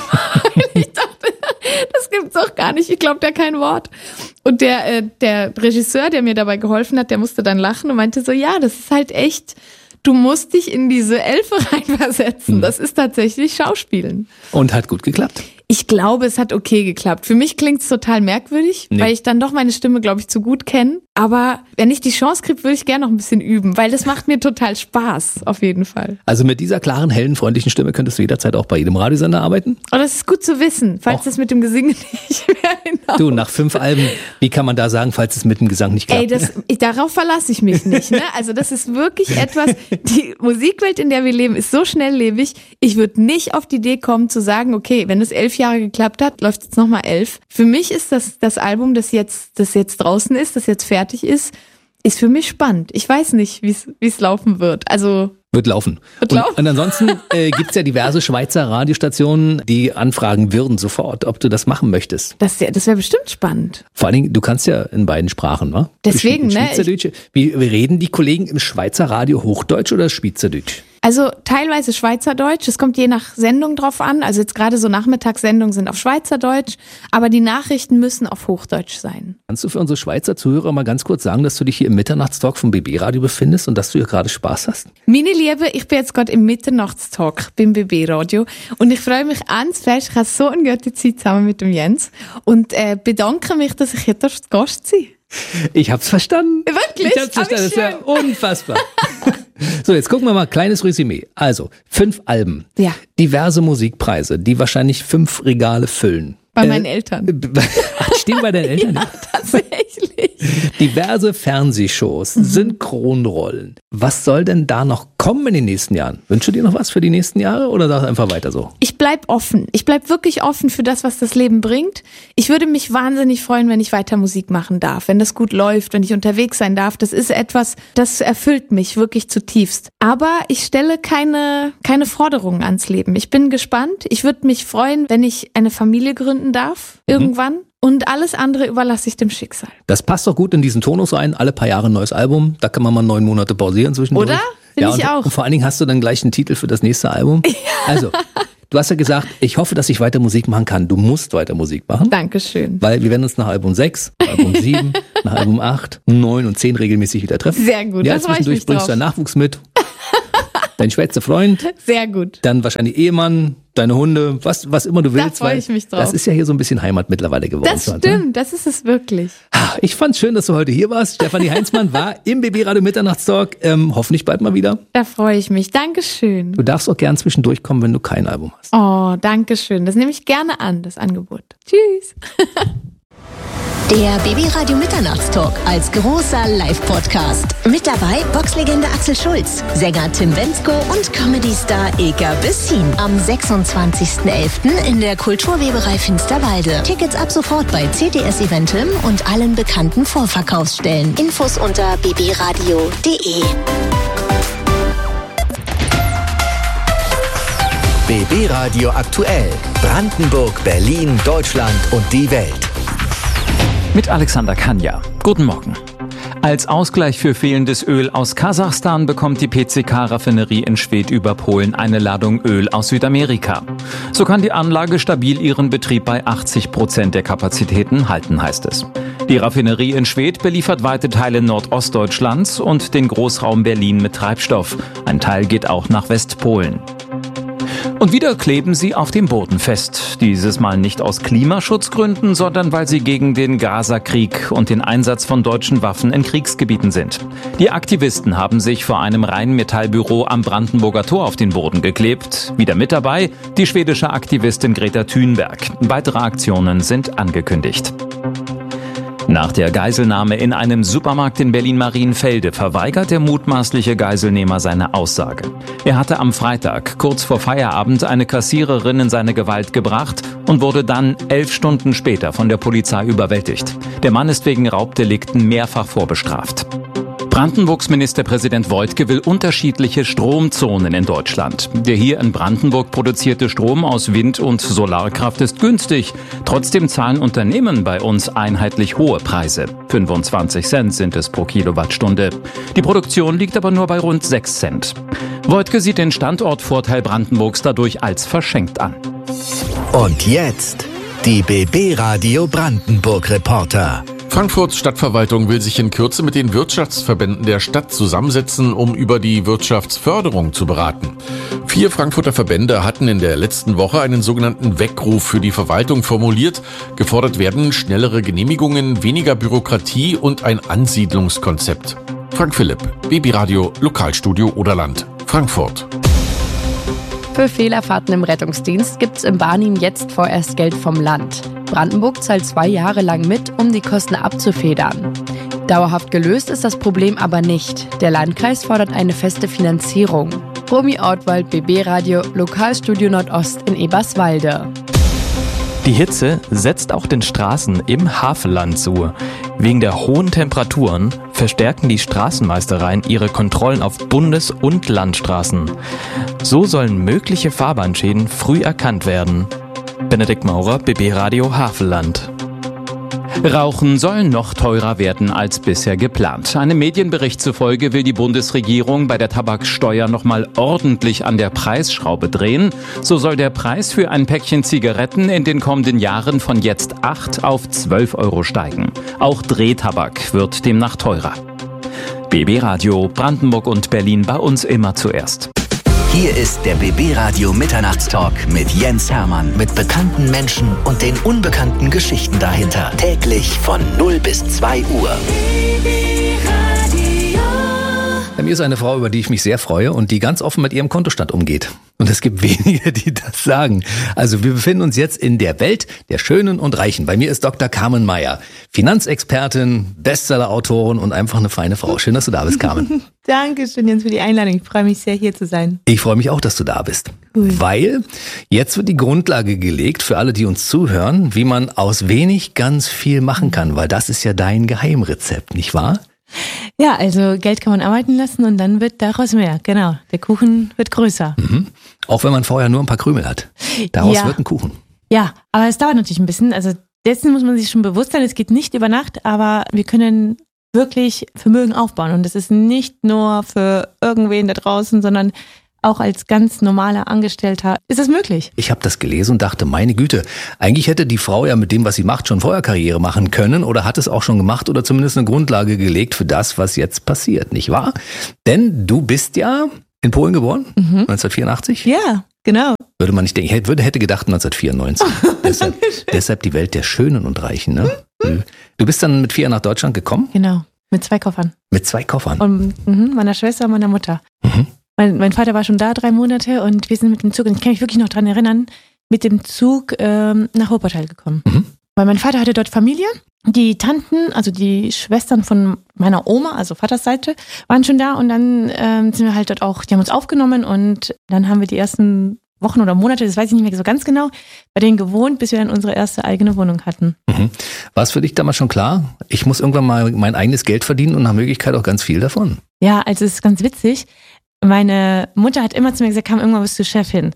Ich dachte, das gibt's doch gar nicht. Ich glaube da kein Wort. Und der Regisseur, der mir dabei geholfen hat, der musste dann lachen und meinte so, ja, das ist halt echt, du musst dich in diese Elfe reinversetzen. Das ist tatsächlich Schauspielen. Und hat gut geklappt. Ich glaube, es hat okay geklappt. Für mich klingt es total merkwürdig, weil ich dann doch meine Stimme, glaube ich, zu gut kenne. Aber wenn ich die Chance kriege, würde ich gerne noch ein bisschen üben, weil das macht mir total Spaß, auf jeden Fall. Also mit dieser klaren, hellen, freundlichen Stimme könntest du jederzeit auch bei jedem Radiosender arbeiten? Und das ist gut zu wissen, falls das mit dem Gesingen nicht mehr hinaus. Du, nach 5 Alben, wie kann man da sagen, falls es mit dem Gesang nicht klappt? Darauf verlasse ich mich nicht. Ne? Also das ist wirklich etwas, die Musikwelt, in der wir leben, ist so schnelllebig. Ich würde nicht auf die Idee kommen zu sagen, okay, wenn es 11 Jahre geklappt hat, läuft jetzt nochmal 11. Für mich ist das Album, das jetzt draußen ist, das jetzt fertig ist für mich spannend. Ich weiß nicht, wie es laufen wird. Also Wird laufen. Und ansonsten gibt's ja diverse Schweizer Radiostationen, die anfragen würden sofort, ob du das machen möchtest. Das wäre bestimmt spannend. Vor allen Dingen, du kannst ja in beiden Sprachen, ne? Deswegen, ne? Schweizerdeutsch. Wie reden die Kollegen im Schweizer Radio Hochdeutsch oder Schweizerdeutsch? Also teilweise Schweizerdeutsch, es kommt je nach Sendung drauf an. Also jetzt gerade so Nachmittagssendungen sind auf Schweizerdeutsch, aber die Nachrichten müssen auf Hochdeutsch sein. Kannst du für unsere Schweizer Zuhörer mal ganz kurz sagen, dass du dich hier im Mitternachtstalk vom BB-Radio befindest und dass du hier gerade Spaß hast? Meine Liebe, ich bin jetzt gerade im Mitternachtstalk beim BB-Radio und ich freue mich ganz fest. Ich habe so eine gute Zeit zusammen mit dem Jens und bedanke mich, dass ich hier Gast sein. Ich hab's verstanden. Wirklich? Ich hab's verstanden. Das ist ja unfassbar. So, jetzt gucken wir mal, kleines Resümee. Also, 5 Alben, Ja. diverse Musikpreise, die wahrscheinlich 5 Regale füllen. Bei meinen Eltern. Ach, stehen bei deinen Eltern? Ja, tatsächlich. Tatsächlich. Diverse Fernsehshows, Synchronrollen. Was soll denn da noch kommen in den nächsten Jahren? Wünschst du dir noch was für die nächsten Jahre oder sagst du einfach weiter so? Ich bleib offen. Ich bleib wirklich offen für das, was das Leben bringt. Ich würde mich wahnsinnig freuen, wenn ich weiter Musik machen darf, wenn das gut läuft, wenn ich unterwegs sein darf. Das ist etwas, das erfüllt mich wirklich zutiefst. Aber ich stelle keine Forderungen ans Leben. Ich bin gespannt. Ich würde mich freuen, wenn ich eine Familie gründen darf, irgendwann. Und alles andere überlasse ich dem Schicksal. Das passt doch gut in diesen Tonus rein. Alle paar Jahre ein neues Album. Da kann man mal 9 Monate pausieren zwischendurch. Oder? Finde ich auch. Und vor allen Dingen hast du dann gleich einen Titel für das nächste Album. Ja. Also, du hast ja gesagt, ich hoffe, dass ich weiter Musik machen kann. Du musst weiter Musik machen. Dankeschön. Weil wir werden uns nach Album 6, Album 7, nach Album 8, 9 und 10 regelmäßig wieder treffen. Sehr gut, ja, das freue ich zwischendurch mich bringst drauf. du deinen Nachwuchs mit. Dein schwätzer Freund. Sehr gut. Dann wahrscheinlich Ehemann, deine Hunde, was immer du willst. Da freue ich mich drauf. Das ist ja hier so ein bisschen Heimat mittlerweile geworden. Das stimmt, das ist es wirklich. Ich fand's schön, dass du heute hier warst. Stefanie Heinzmann war im BB Radio Mitternachtstalk. Hoffentlich bald mal wieder. Da freue ich mich. Dankeschön. Du darfst auch gern zwischendurch kommen, wenn du kein Album hast. Oh, Dankeschön. Das nehme ich gerne an, das Angebot. Tschüss. Der BB Radio Mitternachtstalk als großer Live-Podcast. Mit dabei Boxlegende Axel Schulz, Sänger Tim Bendzko und Comedy-Star Ilka Bessin. Am 26.11. in der Kulturweberei Finsterwalde. Tickets ab sofort bei CTS Eventim und allen bekannten Vorverkaufsstellen. Infos unter bbradio.de. BB Radio aktuell. Brandenburg, Berlin, Deutschland und die Welt. Mit Alexander Kanja. Guten Morgen. Als Ausgleich für fehlendes Öl aus Kasachstan bekommt die PCK-Raffinerie in Schwedt über Polen eine Ladung Öl aus Südamerika. So kann die Anlage stabil ihren Betrieb bei 80% der Kapazitäten halten, heißt es. Die Raffinerie in Schwedt beliefert weite Teile Nordostdeutschlands und den Großraum Berlin mit Treibstoff. Ein Teil geht auch nach Westpolen. Und wieder kleben sie auf dem Boden fest. Dieses Mal nicht aus Klimaschutzgründen, sondern weil sie gegen den Gaza-Krieg und den Einsatz von deutschen Waffen in Kriegsgebieten sind. Die Aktivisten haben sich vor einem Rheinmetallbüro am Brandenburger Tor auf den Boden geklebt. Wieder mit dabei die schwedische Aktivistin Greta Thunberg. Weitere Aktionen sind angekündigt. Nach der Geiselnahme in einem Supermarkt in Berlin-Marienfelde verweigert der mutmaßliche Geiselnehmer seine Aussage. Er hatte am Freitag kurz vor Feierabend eine Kassiererin in seine Gewalt gebracht und wurde dann 11 Stunden später von der Polizei überwältigt. Der Mann ist wegen Raubdelikten mehrfach vorbestraft. Brandenburgs Ministerpräsident Woidke will unterschiedliche Stromzonen in Deutschland. Der hier in Brandenburg produzierte Strom aus Wind- und Solarkraft ist günstig. Trotzdem zahlen Unternehmen bei uns einheitlich hohe Preise. 25 Cent sind es pro Kilowattstunde. Die Produktion liegt aber nur bei rund 6 Cent. Woidke sieht den Standortvorteil Brandenburgs dadurch als verschenkt an. Und jetzt die BB Radio Brandenburg Reporter. Frankfurts Stadtverwaltung will sich in Kürze mit den Wirtschaftsverbänden der Stadt zusammensetzen, um über die Wirtschaftsförderung zu beraten. 4 Frankfurter Verbände hatten in der letzten Woche einen sogenannten Weckruf für die Verwaltung formuliert. Gefordert werden schnellere Genehmigungen, weniger Bürokratie und ein Ansiedlungskonzept. Frank Philipp, BB Radio, Lokalstudio Oderland, Frankfurt. Für Fehlerfahrten im Rettungsdienst gibt's im Barnim jetzt vorerst Geld vom Land. Brandenburg zahlt 2 Jahre lang mit, um die Kosten abzufedern. Dauerhaft gelöst ist das Problem aber nicht. Der Landkreis fordert eine feste Finanzierung. Romy Ortwald, BB Radio, Lokalstudio Nordost in Eberswalde. Die Hitze setzt auch den Straßen im Havelland zu. Wegen der hohen Temperaturen verstärken die Straßenmeistereien ihre Kontrollen auf Bundes- und Landstraßen. So sollen mögliche Fahrbahnschäden früh erkannt werden. Benedikt Maurer, BB Radio Havelland. Rauchen soll noch teurer werden als bisher geplant. Einem Medienbericht zufolge will die Bundesregierung bei der Tabaksteuer nochmal ordentlich an der Preisschraube drehen. So soll der Preis für ein Päckchen Zigaretten in den kommenden Jahren von jetzt 8 auf 12 Euro steigen. Auch Drehtabak wird demnach teurer. BB Radio Brandenburg und Berlin, bei uns immer zuerst. Hier ist der BB Radio Mitternachtstalk mit Jens Hermann. Mit bekannten Menschen und den unbekannten Geschichten dahinter. Täglich von 0 bis 2 Uhr. Bei mir ist eine Frau, über die ich mich sehr freue und die ganz offen mit ihrem Kontostand umgeht. Und es gibt wenige, die das sagen. Also wir befinden uns jetzt in der Welt der Schönen und Reichen. Bei mir ist Dr. Carmen Meyer, Finanzexpertin, Bestseller-Autorin und einfach eine feine Frau. Schön, dass du da bist, Carmen. Dankeschön, Jens, für die Einladung. Ich freue mich sehr, hier zu sein. Ich freue mich auch, dass du da bist. Cool. Weil jetzt wird die Grundlage gelegt für alle, die uns zuhören, wie man aus wenig ganz viel machen kann. Weil das ist ja dein Geheimrezept, nicht wahr? Ja, also Geld kann man arbeiten lassen und dann wird daraus mehr. Genau, der Kuchen wird größer. Mhm. Auch wenn man vorher nur ein paar Krümel hat. Daraus wird ein Kuchen. Ja, aber es dauert natürlich ein bisschen. Also dessen muss man sich schon bewusst sein. Es geht nicht über Nacht, aber wir können wirklich Vermögen aufbauen. Und das ist nicht nur für irgendwen da draußen, sondern auch als ganz normaler Angestellter ist es möglich. Ich habe das gelesen und dachte, meine Güte, eigentlich hätte die Frau ja mit dem, was sie macht, schon vorher Karriere machen können oder hat es auch schon gemacht oder zumindest eine Grundlage gelegt für das, was jetzt passiert, nicht wahr? Denn du bist ja in Polen geboren, 1984? Ja, genau. Würde man nicht denken, hätte gedacht 1994. deshalb die Welt der Schönen und Reichen, ne? Du bist dann mit 4 nach Deutschland gekommen? Genau, mit 2 Koffern. Mit 2 Koffern? Und meiner Schwester und meiner Mutter. Mhm. Mein Vater war schon da 3 Monate und wir sind mit dem Zug, und ich kann mich wirklich noch dran erinnern, mit dem Zug nach Wuppertal gekommen. Mhm. Weil mein Vater hatte dort Familie. Die Tanten, also die Schwestern von meiner Oma, also Vaters Seite, waren schon da und dann sind wir halt dort auch, die haben uns aufgenommen und dann haben wir die ersten Wochen oder Monate, das weiß ich nicht mehr so ganz genau, bei denen gewohnt, bis wir dann unsere erste eigene Wohnung hatten. Mhm. War es für dich damals schon klar, ich muss irgendwann mal mein eigenes Geld verdienen und nach Möglichkeit auch ganz viel davon? Ja, also es ist ganz witzig. Meine Mutter hat immer zu mir gesagt, irgendwann bist du Chefin.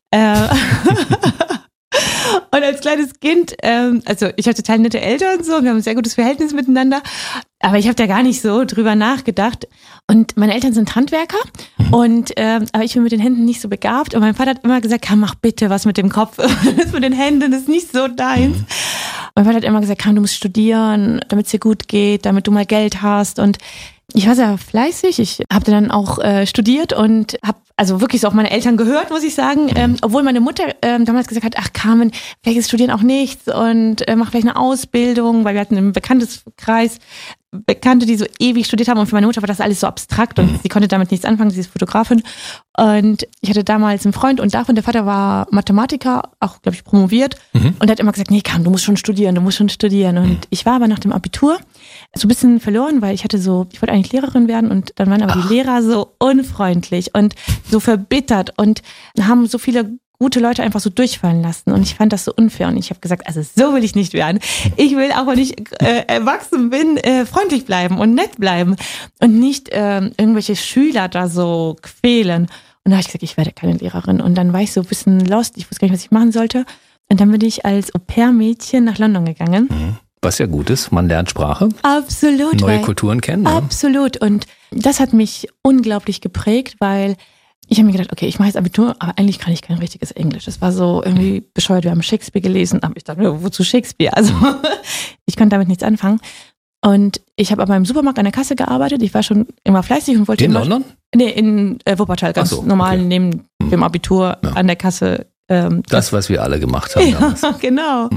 Und als kleines Kind, also ich habe total nette Eltern und so, wir haben ein sehr gutes Verhältnis miteinander, aber ich habe da gar nicht so drüber nachgedacht. Und meine Eltern sind Handwerker und aber ich bin mit den Händen nicht so begabt. Und mein Vater hat immer gesagt, mach bitte was mit dem Kopf, das mit den Händen ist nicht so deins. Mein Vater hat immer gesagt, du musst studieren, damit es dir gut geht, damit du mal Geld hast. Und ich war sehr fleißig, ich habe dann auch studiert und habe also wirklich so auf meine Eltern gehört, muss ich sagen. Obwohl meine Mutter damals gesagt hat, ach Carmen, vielleicht ist Studieren auch nichts und mach vielleicht eine Ausbildung, weil wir hatten im Bekannteskreis Bekannte, die so ewig studiert haben und für meine Mutter war das alles so abstrakt und sie konnte damit nichts anfangen, sie ist Fotografin. Und ich hatte damals einen Freund und der Vater war Mathematiker, auch glaube ich promoviert und hat immer gesagt, nee Carmen, du musst schon studieren. Und ich war aber nach dem Abitur so ein bisschen verloren, weil ich wollte eigentlich Lehrerin werden und dann waren aber die Lehrer so unfreundlich und so verbittert und haben so viele gute Leute einfach so durchfallen lassen und ich fand das so unfair und ich habe gesagt, also so will ich nicht werden. Ich will auch, wenn ich erwachsen bin, freundlich bleiben und nett bleiben und nicht irgendwelche Schüler da so quälen. Und da habe ich gesagt, ich werde keine Lehrerin und dann war ich so ein bisschen lost, ich wusste gar nicht, was ich machen sollte und dann bin ich als Au-pair-Mädchen nach London gegangen. Was ja gut ist, man lernt Sprache. Absolut. Neue Kulturen kennen. Absolut und das hat mich unglaublich geprägt, weil ich habe mir gedacht, okay, ich mache jetzt Abitur, aber eigentlich kann ich kein richtiges Englisch. Das war so irgendwie bescheuert. Wir haben Shakespeare gelesen, aber ich dachte, wozu Shakespeare? Also ich konnte damit nichts anfangen. Und ich habe aber im Supermarkt an der Kasse gearbeitet. Ich war schon immer fleißig und wollte in London? Nee, in Wuppertal, ganz normal neben dem Abitur an der Kasse. Das, was wir alle gemacht haben damals. Ja, genau.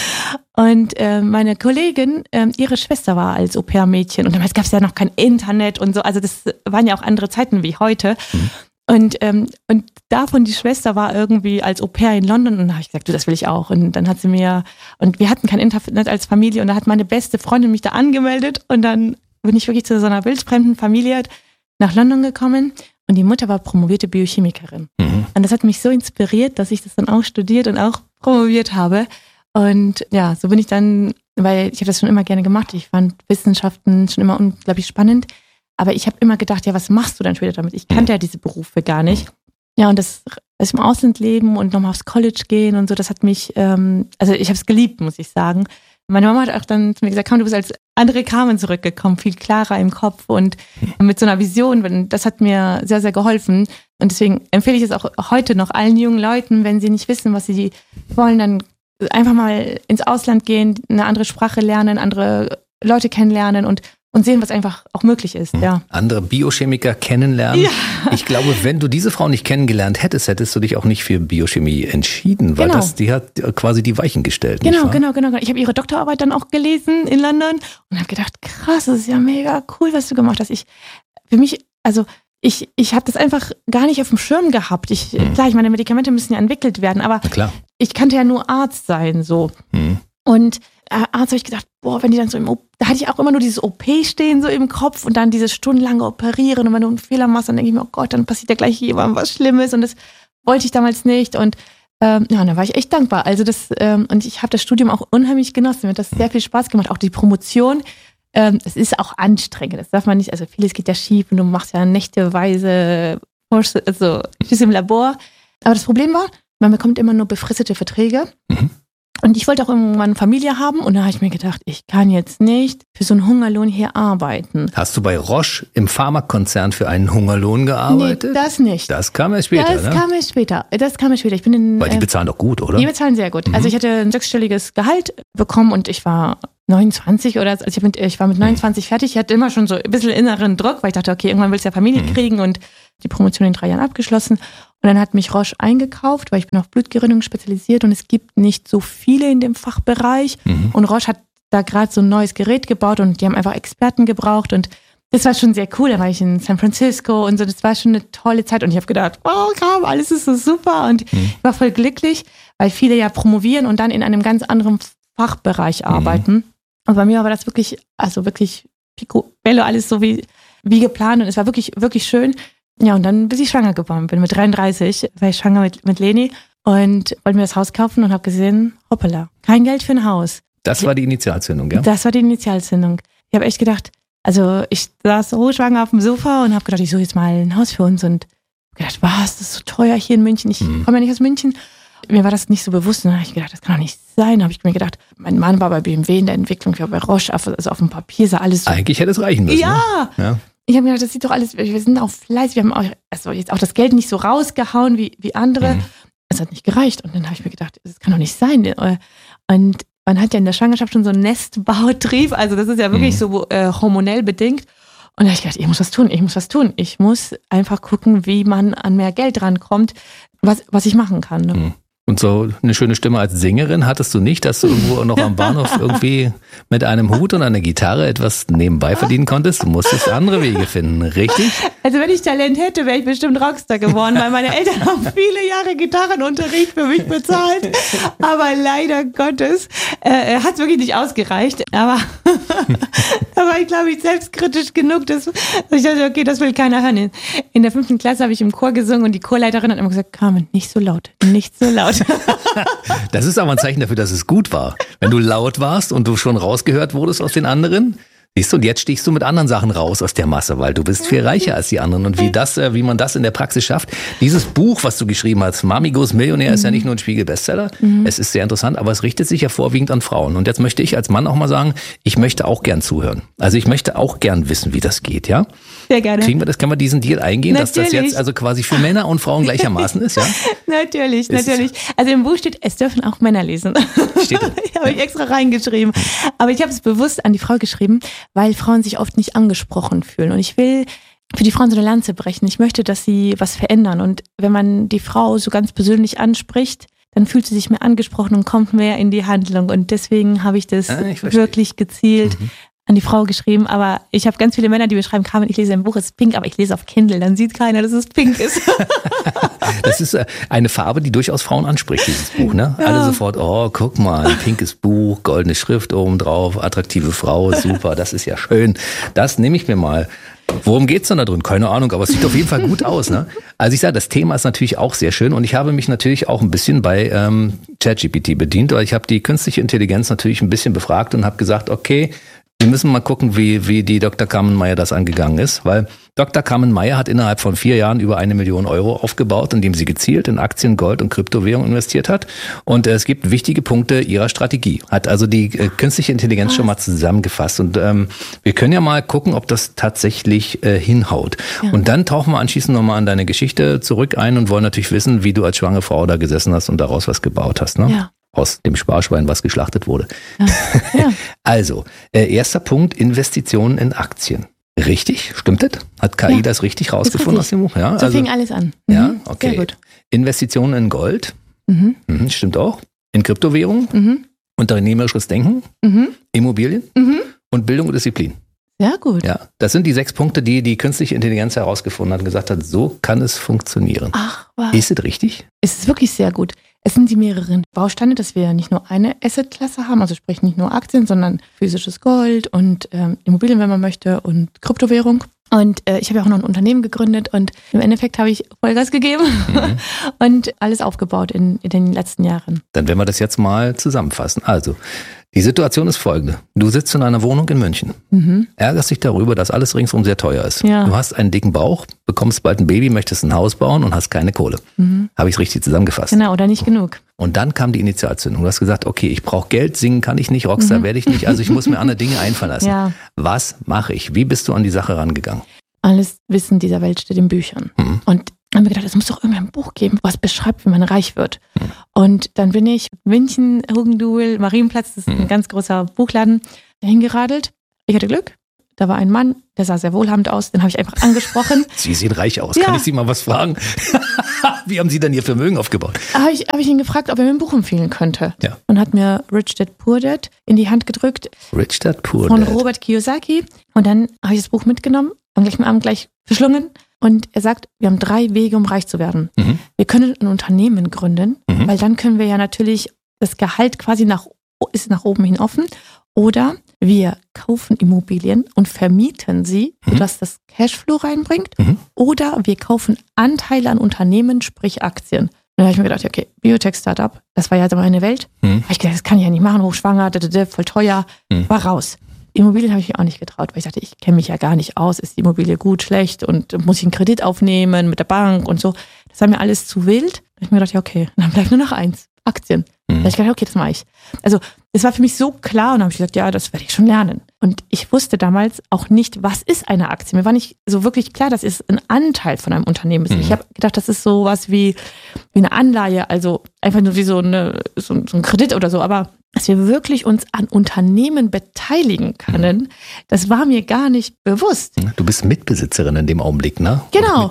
Und meine Kollegin, ihre Schwester war als Au-pair-Mädchen und damals gab es ja noch kein Internet und so. Also das waren ja auch andere Zeiten wie heute. Und davon die Schwester war irgendwie als Au-pair in London und da habe ich gesagt, du, das will ich auch. Und dann hat sie mir, und wir hatten kein Internet als Familie und da hat meine beste Freundin mich da angemeldet und dann bin ich wirklich zu so einer wildfremden Familie nach London gekommen und die Mutter war promovierte Biochemikerin. Und das hat mich so inspiriert, dass ich das dann auch studiert und auch promoviert habe. Und ja, so bin ich dann, weil ich habe das schon immer gerne gemacht. Ich fand Wissenschaften schon immer unglaublich spannend. Aber ich habe immer gedacht, ja, was machst du dann später damit? Ich kannte ja diese Berufe gar nicht. Ja, und das im Ausland leben und nochmal aufs College gehen und so, das hat mich, also ich habe es geliebt, muss ich sagen. Meine Mama hat auch dann zu mir gesagt, komm, du bist als andere Carmen zurückgekommen, viel klarer im Kopf und mit so einer Vision. Das hat mir sehr, sehr geholfen. Und deswegen empfehle ich es auch heute noch allen jungen Leuten, wenn sie nicht wissen, was sie wollen, dann einfach mal ins Ausland gehen, eine andere Sprache lernen, andere Leute kennenlernen und sehen, was einfach auch möglich ist. Ja. Andere Biochemiker kennenlernen. Ja. Ich glaube, wenn du diese Frau nicht kennengelernt hättest, hättest du dich auch nicht für Biochemie entschieden, weil die hat quasi die Weichen gestellt. Genau. Ich habe ihre Doktorarbeit dann auch gelesen in London und habe gedacht, krass, das ist ja mega cool, was du gemacht hast. ich habe das einfach gar nicht auf dem Schirm gehabt. Klar, ich meine, Medikamente müssen ja entwickelt werden, aber ich kannte ja nur Arzt sein, so. Und Arzt habe ich gedacht, boah, wenn die dann so da hatte ich auch immer nur dieses OP stehen so im Kopf und dann dieses stundenlange Operieren und wenn du einen Fehler machst, dann denke ich mir, oh Gott, dann passiert ja gleich jemandem was Schlimmes und das wollte ich damals nicht und da war ich echt dankbar. Also und ich habe das Studium auch unheimlich genossen, mir hat das sehr viel Spaß gemacht, auch die Promotion. Es ist auch anstrengend, das darf man nicht, also vieles geht ja schief und du machst ja nächteweise im Labor. Aber das Problem war, man bekommt immer nur befristete Verträge. Und ich wollte auch irgendwann eine Familie haben und da habe ich mir gedacht, ich kann jetzt nicht für so einen Hungerlohn hier arbeiten. Hast du bei Roche im Pharmakonzern für einen Hungerlohn gearbeitet? Nee, das nicht. Das kam erst später, Das kam erst später. Ich bin weil die bezahlen doch gut, oder? Die bezahlen sehr gut. Also ich hatte ein 6-stelliges Gehalt bekommen und ich war 29 oder so. Also ich war mit 29 fertig. Ich hatte immer schon so ein bisschen inneren Druck, weil ich dachte, okay, irgendwann willst du ja Familie kriegen und die Promotion in 3 Jahren abgeschlossen. Und dann hat mich Roche eingekauft, weil ich bin auf Blutgerinnung spezialisiert und es gibt nicht so viele in dem Fachbereich. Und Roche hat da gerade so ein neues Gerät gebaut und die haben einfach Experten gebraucht und das war schon sehr cool. Da war ich in San Francisco und so, das war schon eine tolle Zeit und ich habe gedacht, oh komm, alles ist so super und ich war voll glücklich, weil viele ja promovieren und dann in einem ganz anderen Fachbereich arbeiten. Und bei mir war das wirklich, also wirklich picobello, alles so wie geplant und es war wirklich, wirklich schön. Ja, und dann bis ich schwanger geworden bin. Mit 33 war ich schwanger mit Leni und wollte mir das Haus kaufen und habe gesehen, hoppala, kein Geld für ein Haus. Das war die Initialzündung, ja? Das war die Initialzündung. Ich habe echt gedacht, also ich saß so schwanger auf dem Sofa und habe gedacht, ich suche jetzt mal ein Haus für uns und gedacht, was, das ist so teuer hier in München. Ich komme ja nicht aus München. Mir war das nicht so bewusst. Und dann habe ich gedacht, das kann doch nicht sein. Da habe ich mir gedacht, mein Mann war bei BMW in der Entwicklung, ich war bei Roche, also auf dem Papier sah alles so. Eigentlich hätte es reichen müssen. Ja. Ne? Ich habe mir gedacht, das sieht doch alles, wir sind auch fleißig, wir haben auch, also jetzt auch das Geld nicht so rausgehauen wie andere. Es hat nicht gereicht. Und dann habe ich mir gedacht, das kann doch nicht sein. Und man hat ja in der Schwangerschaft schon so einen Nestbautrieb, also das ist ja wirklich so hormonell bedingt. Und da habe ich gedacht, ich muss was tun. Ich muss einfach gucken, wie man an mehr Geld rankommt, was ich machen kann. Ne? Und so eine schöne Stimme als Sängerin hattest du nicht, dass du irgendwo noch am Bahnhof irgendwie mit einem Hut und einer Gitarre etwas nebenbei verdienen konntest? Du musstest andere Wege finden, richtig? Also wenn ich Talent hätte, wäre ich bestimmt Rockstar geworden, weil meine Eltern haben viele Jahre Gitarrenunterricht für mich bezahlt. Aber leider Gottes hat es wirklich nicht ausgereicht. Aber da war ich, glaube ich, selbstkritisch genug, dass ich dachte, okay, das will keiner hören. In der 5. Klasse habe ich im Chor gesungen und die Chorleiterin hat immer gesagt, Carmen, nicht so laut, nicht so laut. Das ist aber ein Zeichen dafür, dass es gut war. Wenn du laut warst und du schon rausgehört wurdest aus den anderen, siehst du, und jetzt stichst du mit anderen Sachen raus aus der Masse, weil du bist viel reicher als die anderen. Und wie man das in der Praxis schafft. Dieses Buch, was du geschrieben hast, Mami Goes Millionär, ist ja nicht nur ein Spiegel-Bestseller. Es ist sehr interessant, aber es richtet sich ja vorwiegend an Frauen. Und jetzt möchte ich als Mann auch mal sagen, ich möchte auch gern zuhören. Also ich möchte auch gern wissen, wie das geht, ja? Sehr gerne. Kann man diesen Deal eingehen, Natürlich. dass das jetzt also quasi für Männer und Frauen gleichermaßen ist, ja? Natürlich. Also im Buch steht, es dürfen auch Männer lesen. Steht da? Habe ich extra reingeschrieben. Aber ich habe es bewusst an die Frau geschrieben, weil Frauen sich oft nicht angesprochen fühlen. Und ich will für die Frauen so eine Lanze brechen. Ich möchte, dass sie was verändern. Und wenn man die Frau so ganz persönlich anspricht, dann fühlt sie sich mehr angesprochen und kommt mehr in die Handlung. Und deswegen habe ich das wirklich gezielt an die Frau geschrieben. Aber ich habe ganz viele Männer, die mir schreiben, Carmen, ich lese ein Buch, es ist pink, aber ich lese auf Kindle. Dann sieht keiner, dass es pink ist. Das ist eine Farbe, die durchaus Frauen anspricht, dieses Buch. Ne? Ja. Alle sofort, oh, guck mal, ein pinkes Buch, goldene Schrift oben drauf, attraktive Frau, super, das ist ja schön. Das nehme ich mir mal. Worum geht's denn da drin? Keine Ahnung, aber es sieht auf jeden Fall gut aus. Ne? Also ich sage, das Thema ist natürlich auch sehr schön und ich habe mich natürlich auch ein bisschen bei ChatGPT bedient, weil ich habe die künstliche Intelligenz natürlich ein bisschen befragt und habe gesagt, okay, wir müssen mal gucken, wie die Dr. Carmen Meyer das angegangen ist, weil Dr. Carmen Meyer hat innerhalb von 4 Jahren über 1 Million Euro aufgebaut, indem sie gezielt in Aktien, Gold und Kryptowährung investiert hat. Und es gibt wichtige Punkte ihrer Strategie. Hat also die künstliche Intelligenz schon mal zusammengefasst. Und wir können ja mal gucken, ob das tatsächlich hinhaut. Ja. Und dann tauchen wir anschließend nochmal an deine Geschichte zurück ein und wollen natürlich wissen, wie du als schwangere Frau da gesessen hast und daraus was gebaut hast. Ne? Ja. Aus dem Sparschwein, was geschlachtet wurde. Ja. Ja. Also, erster Punkt, Investitionen in Aktien. Richtig? Stimmt das? Hat KI das richtig rausgefunden aus dem Buch? Ja, so fing alles an. Ja, okay. Sehr gut. Investitionen in Gold. Stimmt auch. In Kryptowährungen. Unternehmerisches Denken. Immobilien. Und Bildung und Disziplin. Sehr gut. Ja, das sind die 6 Punkte, die die künstliche Intelligenz herausgefunden hat und gesagt hat, so kann es funktionieren. Ach, was? Ist es richtig? Es ist wirklich sehr gut. Es sind die mehreren Bausteine, dass wir nicht nur eine Assetklasse haben, also sprich nicht nur Aktien, sondern physisches Gold und Immobilien, wenn man möchte, und Kryptowährung. Und ich habe ja auch noch ein Unternehmen gegründet und im Endeffekt habe ich Vollgas gegeben und alles aufgebaut in den letzten Jahren. Dann werden wir das jetzt mal zusammenfassen. Also, die Situation ist folgende. Du sitzt in einer Wohnung in München, ärgerst dich darüber, dass alles ringsum sehr teuer ist. Ja. Du hast einen dicken Bauch, bekommst bald ein Baby, möchtest ein Haus bauen und hast keine Kohle. Habe ich es richtig zusammengefasst? Genau, oder nicht genug. Und dann kam die Initialzündung. Du hast gesagt, okay, ich brauche Geld, singen kann ich nicht, Rockstar werde ich nicht, also ich muss mir andere Dinge einfallen lassen. Ja. Was mache ich? Wie bist du an die Sache rangegangen? Alles Wissen dieser Welt steht in Büchern. Und haben wir gedacht, es muss doch irgendein Buch geben, was beschreibt, wie man reich wird. Und dann bin ich München, Hugenduel, Marienplatz, das ist ein ganz großer Buchladen, hingeradelt. Ich hatte Glück. Da war ein Mann, der sah sehr wohlhabend aus, den habe ich einfach angesprochen. Sie sehen reich aus. Ja. Kann ich Sie mal was fragen? Wie haben Sie denn Ihr Vermögen aufgebaut? Habe ich ihn gefragt, ob er mir ein Buch empfehlen könnte. Ja. Und hat mir Rich Dad Poor Dad in die Hand gedrückt. Rich Dad Poor Von Dad. Robert Kiyosaki. Und dann habe ich das Buch mitgenommen, am gleichen Abend gleich verschlungen. Und er sagt, wir haben 3 Wege, um reich zu werden. Wir können ein Unternehmen gründen, weil dann können wir ja natürlich das Gehalt quasi ist nach oben hin offen. Oder wir kaufen Immobilien und vermieten sie, sodass das Cashflow reinbringt. Oder wir kaufen Anteile an Unternehmen, sprich Aktien. Und dann habe ich mir gedacht, okay, Biotech-Startup, das war ja so meine Welt. Habe ich gedacht, das kann ich ja nicht machen, hochschwanger, voll teuer, war raus. Immobilien habe ich mich auch nicht getraut, weil ich dachte, ich kenne mich ja gar nicht aus, ist die Immobilie gut, schlecht und muss ich einen Kredit aufnehmen mit der Bank und so. Das war mir alles zu wild. Da habe ich mir gedacht, ja okay, dann bleibt nur noch 1, Aktien. Da habe ich gedacht, okay, das mache ich. Also das war für mich so klar und dann habe ich gesagt, ja, das werde ich schon lernen. Und ich wusste damals auch nicht, was ist eine Aktie. Mir war nicht so wirklich klar, dass es ein Anteil von einem Unternehmen ist. Ich habe gedacht, das ist sowas wie eine Anleihe, also einfach nur wie so ein Kredit oder so, aber dass wir wirklich uns an Unternehmen beteiligen können, das war mir gar nicht bewusst. Du bist Mitbesitzerin in dem Augenblick, ne? Genau.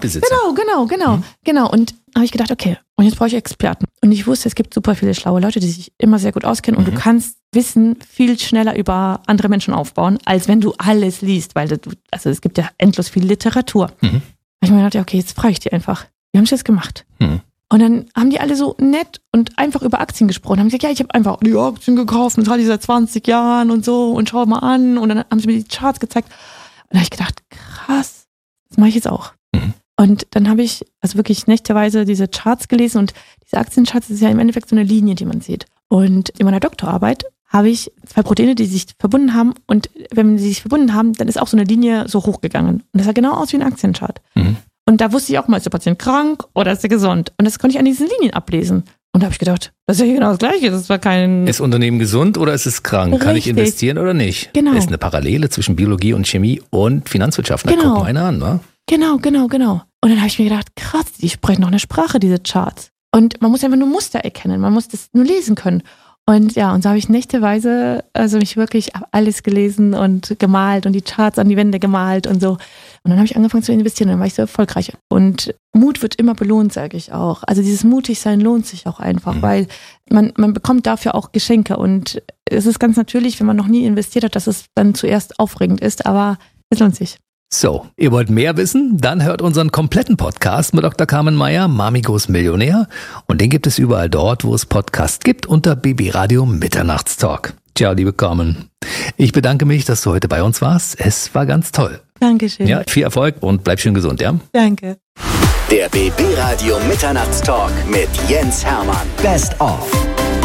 Und habe ich gedacht, okay, und jetzt brauche ich Experten. Und ich wusste, es gibt super viele schlaue Leute, die sich immer sehr gut auskennen und du kannst Wissen viel schneller über andere Menschen aufbauen, als wenn du alles liest, weil es gibt ja endlos viel Literatur. Da habe ich mir gedacht, ja, okay, jetzt frage ich die einfach. Wie haben sie das gemacht? Und dann haben die alle so nett und einfach über Aktien gesprochen. Haben gesagt, ja, ich habe einfach die Aktien gekauft und das hatte ich seit 20 Jahren und so und schau mal an. Und dann haben sie mir die Charts gezeigt. Und da habe ich gedacht, krass, das mache ich jetzt auch. Und dann habe ich also wirklich nächteweise diese Charts gelesen und diese Aktiencharts, das ist ja im Endeffekt so eine Linie, die man sieht. Und in meiner Doktorarbeit habe ich 2 Proteine, die sich verbunden haben und wenn sie sich verbunden haben, dann ist auch so eine Linie so hochgegangen. Und das sah genau aus wie ein Aktienchart. Und da wusste ich auch mal, ist der Patient krank oder ist er gesund? Und das konnte ich an diesen Linien ablesen. Und da habe ich gedacht, das ist ja hier genau das Gleiche. Das war kein. Ist Unternehmen gesund oder ist es krank? Kann ich Richtig. investieren oder nicht? Genau. Ist eine Parallele zwischen Biologie und Chemie und Finanzwirtschaft. Na, Genau. guck mal einer an, wa? Genau. Und dann habe ich mir gedacht, krass, die sprechen noch eine Sprache, diese Charts. Und man muss einfach nur Muster erkennen, man muss das nur lesen können. Und ja, und so habe ich nächteweise mich wirklich alles gelesen und gemalt und die Charts an die Wände gemalt und so. Und dann habe ich angefangen zu investieren und dann war ich so erfolgreich. Und Mut wird immer belohnt, sage ich auch. Also dieses Mutigsein lohnt sich auch einfach, weil man bekommt dafür auch Geschenke. Und es ist ganz natürlich, wenn man noch nie investiert hat, dass es dann zuerst aufregend ist, aber es lohnt sich. So, ihr wollt mehr wissen? Dann hört unseren kompletten Podcast mit Dr. Carmen Meyer, Mami goes Millionär. Und den gibt es überall dort, wo es Podcasts gibt, unter BB Radio Mitternachtstalk. Ciao, liebe Carmen. Ich bedanke mich, dass du heute bei uns warst. Es war ganz toll. Dankeschön. Ja, viel Erfolg und bleib schön gesund, ja? Danke. Der BB Radio Mitternachtstalk mit Jens Hermann. Best of.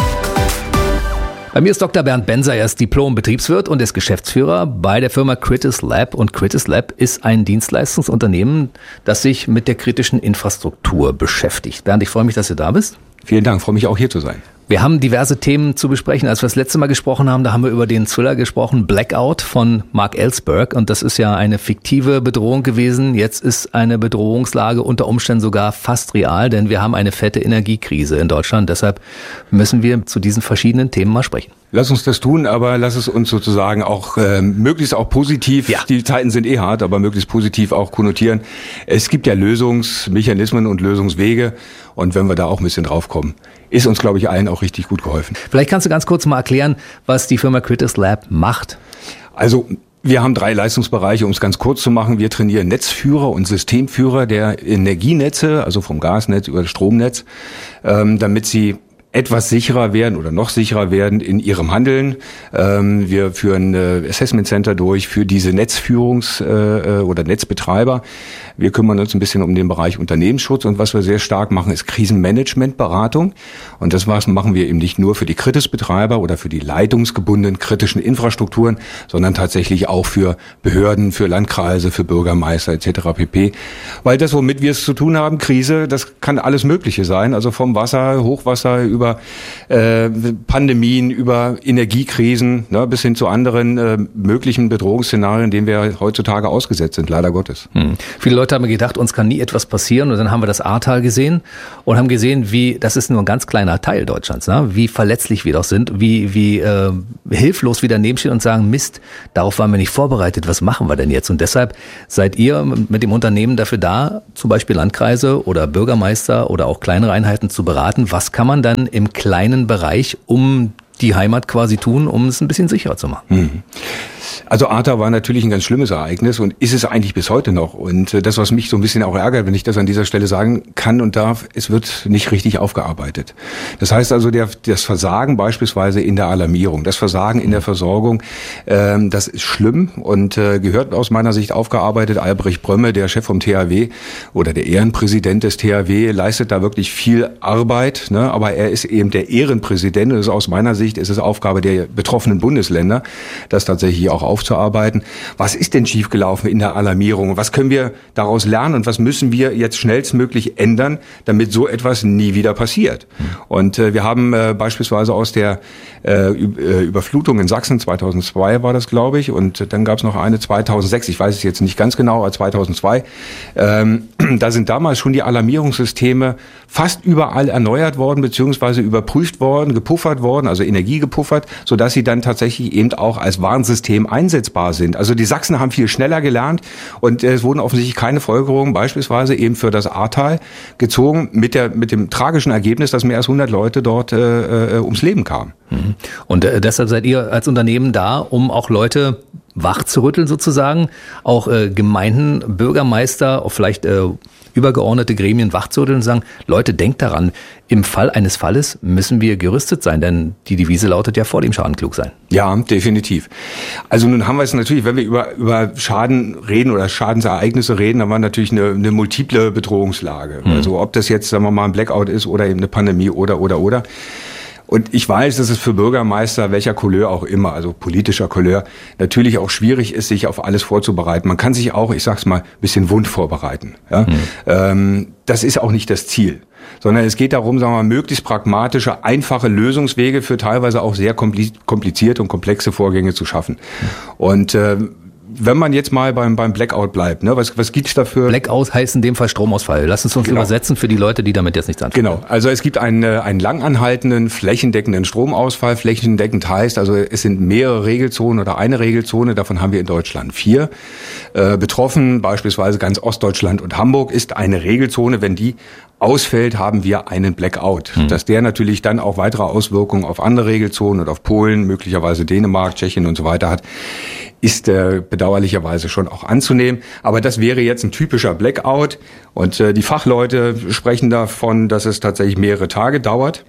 Bei mir ist Dr. Bernd Benser, er ist Diplom-Betriebswirt und ist Geschäftsführer bei der Firma Critis Lab. Und Critis Lab ist ein Dienstleistungsunternehmen, das sich mit der kritischen Infrastruktur beschäftigt. Bernd, ich freue mich, dass du da bist. Vielen Dank, freue mich auch hier zu sein. Wir haben diverse Themen zu besprechen. Als wir das letzte Mal gesprochen haben, da haben wir über den Thriller gesprochen, Blackout von Mark Ellsberg. Und das ist ja eine fiktive Bedrohung gewesen. Jetzt ist eine Bedrohungslage unter Umständen sogar fast real, denn wir haben eine fette Energiekrise in Deutschland. Deshalb müssen wir zu diesen verschiedenen Themen mal sprechen. Lass uns das tun, aber lass es uns sozusagen auch möglichst auch positiv, die Zeiten sind hart, aber möglichst positiv auch konnotieren. Es gibt ja Lösungsmechanismen und Lösungswege und wenn wir da auch ein bisschen drauf kommen, ist uns, glaube ich, allen auch richtig gut geholfen. Vielleicht kannst du ganz kurz mal erklären, was die Firma Critis Lab macht. Also Wir haben 3 Leistungsbereiche, um es ganz kurz zu machen. Wir trainieren Netzführer und Systemführer der Energienetze, also vom Gasnetz über das Stromnetz, damit sie etwas sicherer werden oder noch sicherer werden in ihrem Handeln. Wir führen Assessment Center durch für diese oder Netzbetreiber. Wir kümmern uns ein bisschen um den Bereich Unternehmensschutz und was wir sehr stark machen, ist Krisenmanagementberatung. Und das machen wir eben nicht nur für die Kritisbetreiber oder für die leitungsgebundenen kritischen Infrastrukturen, sondern tatsächlich auch für Behörden, für Landkreise, für Bürgermeister etc. pp. Weil das, womit wir es zu tun haben, Krise, das kann alles Mögliche sein. Also vom Wasser, Hochwasser über Pandemien, über Energiekrisen, bis hin zu anderen möglichen Bedrohungsszenarien, denen wir heutzutage ausgesetzt sind, leider Gottes. Viele Leute haben gedacht, uns kann nie etwas passieren, und dann haben wir das Ahrtal gesehen und haben gesehen, das ist nur ein ganz kleiner Teil Deutschlands, ne? Wie verletzlich wir doch sind, wie hilflos wir daneben stehen und sagen, Mist, darauf waren wir nicht vorbereitet, was machen wir denn jetzt? Und deshalb seid ihr mit dem Unternehmen dafür da, zum Beispiel Landkreise oder Bürgermeister oder auch kleinere Einheiten zu beraten, was kann man dann im kleinen Bereich um die Heimat quasi tun, um es ein bisschen sicherer zu machen? Also Ahrtal war natürlich ein ganz schlimmes Ereignis und ist es eigentlich bis heute noch. Und das, was mich so ein bisschen auch ärgert, wenn ich das an dieser Stelle sagen kann und darf, es wird nicht richtig aufgearbeitet. Das heißt also, das Versagen beispielsweise in der Alarmierung, das Versagen in der Versorgung, das ist schlimm und gehört aus meiner Sicht aufgearbeitet. Albrecht Brömme, der Chef vom THW oder der Ehrenpräsident des THW, leistet da wirklich viel Arbeit, ne? Aber er ist eben der Ehrenpräsident und aus meiner Sicht ist es Aufgabe der betroffenen Bundesländer, das tatsächlich auch aufzuarbeiten. Was ist denn schiefgelaufen in der Alarmierung? Was können wir daraus lernen und was müssen wir jetzt schnellstmöglich ändern, damit so etwas nie wieder passiert? Und wir haben beispielsweise aus der Überflutung in Sachsen 2002 war das, glaube ich, und dann gab es noch eine 2006, ich weiß es jetzt nicht ganz genau, aber 2002, da sind damals schon die Alarmierungssysteme fast überall erneuert worden, beziehungsweise überprüft worden, gepuffert worden, also Energie gepuffert, sodass sie dann tatsächlich eben auch als Warnsystem einsetzbar sind. Also die Sachsen haben viel schneller gelernt und es wurden offensichtlich keine Folgerungen beispielsweise eben für das Ahrtal gezogen mit dem tragischen Ergebnis, dass mehr als 100 Leute dort ums Leben kamen. Und deshalb seid ihr als Unternehmen da, um auch Leute wach zu rütteln sozusagen, auch Gemeinden, Bürgermeister, auch vielleicht übergeordnete Gremien wach zu rütteln und sagen, Leute, denkt daran, im Fall eines Falles müssen wir gerüstet sein, denn die Devise lautet ja, vor dem Schaden klug sein. Ja, definitiv. Also nun haben wir es natürlich, wenn wir über Schaden reden oder Schadensereignisse reden, dann war natürlich eine multiple Bedrohungslage. Also ob das jetzt, sagen wir mal, ein Blackout ist oder eben eine Pandemie oder. Und ich weiß, dass es für Bürgermeister, welcher Couleur auch immer, also politischer Couleur, natürlich auch schwierig ist, sich auf alles vorzubereiten. Man kann sich auch, ich sag's mal, ein bisschen wund vorbereiten. Ja? Das ist auch nicht das Ziel. Sondern es geht darum, sagen wir mal, möglichst pragmatische, einfache Lösungswege für teilweise auch sehr komplizierte und komplexe Vorgänge zu schaffen. Und wenn man jetzt mal beim Blackout bleibt, ne, was gibt's dafür? Blackout heißt in dem Fall Stromausfall. Lass uns übersetzen für die Leute, die damit jetzt nichts anfangen. Genau, also es gibt einen langanhaltenden, flächendeckenden Stromausfall. Flächendeckend heißt, also es sind mehrere Regelzonen oder eine Regelzone, davon haben wir in Deutschland 4. Betroffen, beispielsweise ganz Ostdeutschland und Hamburg, ist eine Regelzone, wenn die ausfällt, haben wir einen Blackout. Dass der natürlich dann auch weitere Auswirkungen auf andere Regelzonen und auf Polen, möglicherweise Dänemark, Tschechien und so weiter hat, ist bedauerlicherweise schon auch anzunehmen. Aber das wäre jetzt ein typischer Blackout. Und die Fachleute sprechen davon, dass es tatsächlich mehrere Tage dauert.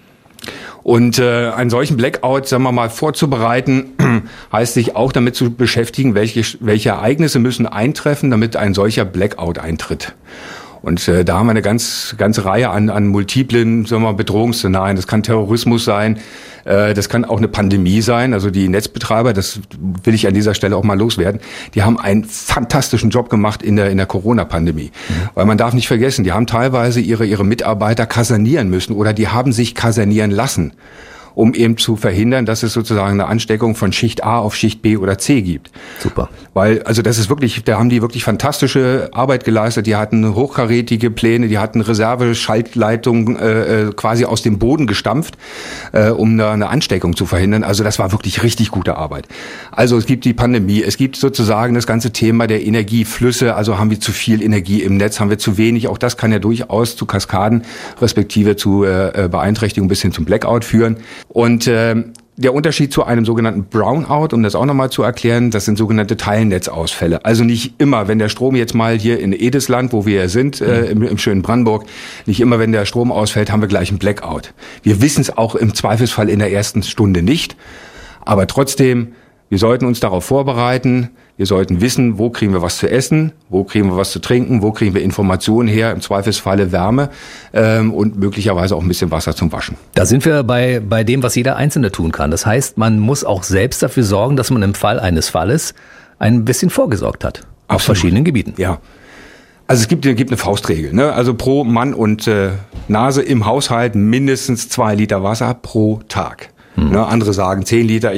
Und einen solchen Blackout, sagen wir mal, vorzubereiten, heißt sich auch damit zu beschäftigen, welche Ereignisse müssen eintreffen, damit ein solcher Blackout eintritt. Und da haben wir eine ganze Reihe an multiplen, sagen wir mal, Bedrohungsszenarien. Das kann Terrorismus sein, das kann auch eine Pandemie sein. Also die Netzbetreiber, das will ich an dieser Stelle auch mal loswerden, die haben einen fantastischen Job gemacht in der Corona-Pandemie. Weil man darf nicht vergessen, die haben teilweise ihre Mitarbeiter kasernieren müssen oder die haben sich kasernieren lassen, um eben zu verhindern, dass es sozusagen eine Ansteckung von Schicht A auf Schicht B oder C gibt. Super. Weil, also das ist wirklich, da haben die wirklich fantastische Arbeit geleistet. Die hatten hochkarätige Pläne, die hatten Reserveschaltleitungen quasi aus dem Boden gestampft, um da eine Ansteckung zu verhindern. Also das war wirklich richtig gute Arbeit. Also es gibt die Pandemie, es gibt sozusagen das ganze Thema der Energieflüsse. Also haben wir zu viel Energie im Netz, haben wir zu wenig. Auch das kann ja durchaus zu Kaskaden respektive zu Beeinträchtigung bis hin zum Blackout führen. Und der Unterschied zu einem sogenannten Brownout, um das auch nochmal zu erklären, das sind sogenannte Teilnetzausfälle. Also nicht immer, wenn der Strom jetzt mal hier in Edesland, wo wir sind, im schönen Brandenburg, nicht immer, wenn der Strom ausfällt, haben wir gleich einen Blackout. Wir wissen es auch im Zweifelsfall in der ersten Stunde nicht. Aber trotzdem, wir sollten uns darauf vorbereiten. Wir sollten wissen, wo kriegen wir was zu essen, wo kriegen wir was zu trinken, wo kriegen wir Informationen her, im Zweifelsfalle Wärme und möglicherweise auch ein bisschen Wasser zum Waschen. Da sind wir bei dem, was jeder Einzelne tun kann. Das heißt, man muss auch selbst dafür sorgen, dass man im Fall eines Falles ein bisschen vorgesorgt hat. Auf verschiedenen Gebieten. Ja. Also es gibt eine Faustregel, ne? Also pro Mann und Nase im Haushalt mindestens 2 Liter Wasser pro Tag. Ne? Andere sagen 10 Liter,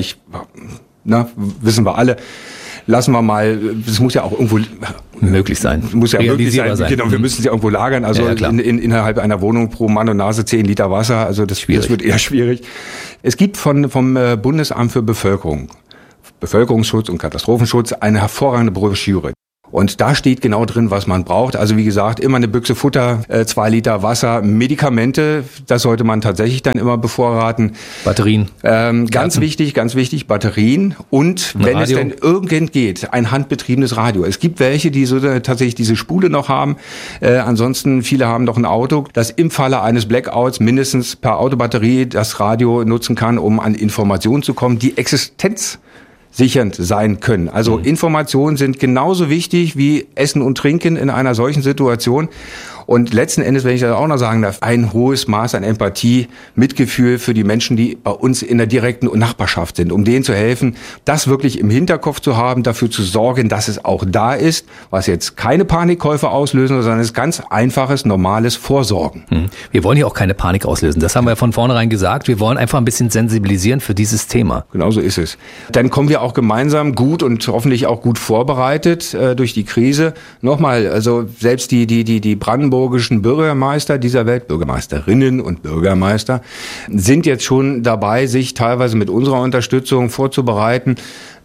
wissen wir alle. Lassen wir mal, das muss ja auch irgendwo möglich sein. Muss ja möglich sein. Genau, wir müssen sie irgendwo lagern. Also ja, innerhalb einer Wohnung pro Mann und Nase 10 Liter Wasser. Also das wird eher schwierig. Es gibt vom Bundesamt für Bevölkerungsschutz und Katastrophenschutz eine hervorragende Broschüre. Und da steht genau drin, was man braucht. Also wie gesagt, immer eine Büchse Futter, 2 Liter Wasser, Medikamente, das sollte man tatsächlich dann immer bevorraten. Batterien. Ganz wichtig, Batterien. Und wenn es denn irgend geht, ein handbetriebenes Radio. Es gibt welche, die so tatsächlich diese Spule noch haben. Ansonsten, viele haben noch ein Auto, das im Falle eines Blackouts mindestens per Autobatterie das Radio nutzen kann, um an Informationen zu kommen, die existenzsichernd sein können. Also Informationen sind genauso wichtig wie Essen und Trinken in einer solchen Situation. Und letzten Endes, wenn ich das auch noch sagen darf, ein hohes Maß an Empathie, Mitgefühl für die Menschen, die bei uns in der direkten Nachbarschaft sind, um denen zu helfen, das wirklich im Hinterkopf zu haben, dafür zu sorgen, dass es auch da ist, was jetzt keine Panikkäufe auslösen, sondern es ist ganz einfaches, normales Vorsorgen. Wir wollen hier auch keine Panik auslösen. Das haben wir von vornherein gesagt. Wir wollen einfach ein bisschen sensibilisieren für dieses Thema. Genau so ist es. Dann kommen wir auch gemeinsam gut und hoffentlich auch gut vorbereitet durch die Krise. Nochmal, also selbst die brandenburgischen Bürgermeister dieser Welt, Bürgermeisterinnen und Bürgermeister, sind jetzt schon dabei, sich teilweise mit unserer Unterstützung vorzubereiten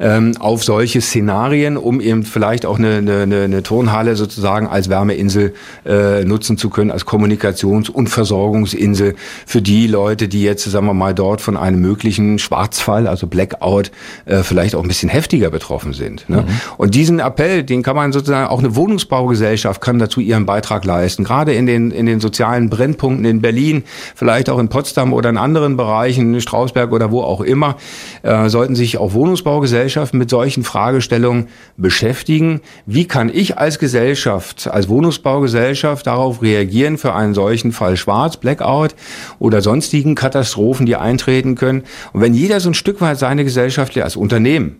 auf solche Szenarien, um eben vielleicht auch eine Turnhalle sozusagen als Wärmeinsel nutzen zu können, als Kommunikations- und Versorgungsinsel für die Leute, die jetzt, sagen wir mal, dort von einem möglichen Schwarzfall, also Blackout, vielleicht auch ein bisschen heftiger betroffen sind. Ne? Und diesen Appell, den kann man sozusagen, auch eine Wohnungsbaugesellschaft kann dazu ihren Beitrag leisten. Gerade in den sozialen Brennpunkten in Berlin, vielleicht auch in Potsdam oder in anderen Bereichen, in Strausberg oder wo auch immer, sollten sich auch Wohnungsbaugesellschaften mit solchen Fragestellungen beschäftigen. Wie kann ich als Gesellschaft, als Wohnungsbaugesellschaft darauf reagieren für einen solchen Fall Schwarz, Blackout oder sonstigen Katastrophen, die eintreten können? Und wenn jeder so ein Stück weit seine gesellschaftliche, als Unternehmen,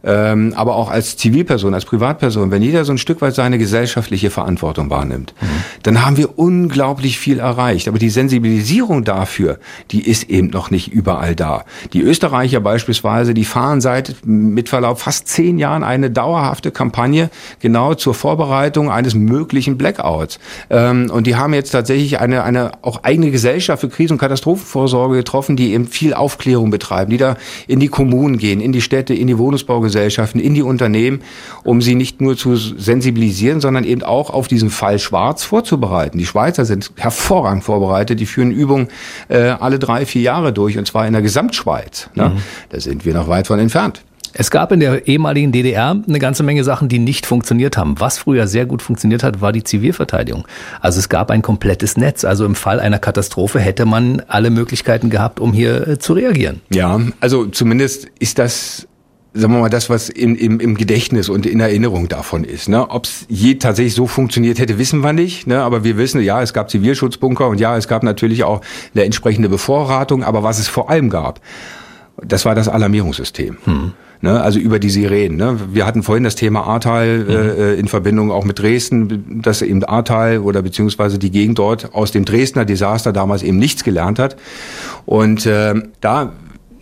aber auch als Zivilperson, als Privatperson, wenn jeder so ein Stück weit seine gesellschaftliche Verantwortung wahrnimmt, dann haben wir unglaublich viel erreicht. Aber die Sensibilisierung dafür, die ist eben noch nicht überall da. Die Österreicher beispielsweise, die fahren seit, mit Verlaub, fast 10 Jahren eine dauerhafte Kampagne genau zur Vorbereitung eines möglichen Blackouts. Und die haben jetzt tatsächlich eine auch eigene Gesellschaft für Krisen- und Katastrophenvorsorge getroffen, die eben viel Aufklärung betreiben, die da in die Kommunen gehen, in die Städte, in die Wohnungsbaugesellschaften, in die Unternehmen, um sie nicht nur zu sensibilisieren, sondern eben auch auf diesen Fall Schwarz vorzubereiten. Die Schweizer sind hervorragend vorbereitet, die führen Übungen alle 3-4 Jahre durch, und zwar in der Gesamtschweiz. Ne? Da sind wir noch weit von entfernt. Es gab in der ehemaligen DDR eine ganze Menge Sachen, die nicht funktioniert haben. Was früher sehr gut funktioniert hat, war die Zivilverteidigung. Also es gab ein komplettes Netz. Also im Fall einer Katastrophe hätte man alle Möglichkeiten gehabt, um hier zu reagieren. Ja, also zumindest ist das, sagen wir mal, das, was im Gedächtnis und in Erinnerung davon ist. Ne? Ob es je tatsächlich so funktioniert hätte, wissen wir nicht. Ne? Aber wir wissen, ja, es gab Zivilschutzbunker und ja, es gab natürlich auch eine entsprechende Bevorratung. Aber was es vor allem gab, das war das Alarmierungssystem. Ne? Also über die Sirenen. Ne? Wir hatten vorhin das Thema Ahrtal in Verbindung auch mit Dresden, dass eben Ahrtal oder beziehungsweise die Gegend dort aus dem Dresdner Desaster damals eben nichts gelernt hat. Und da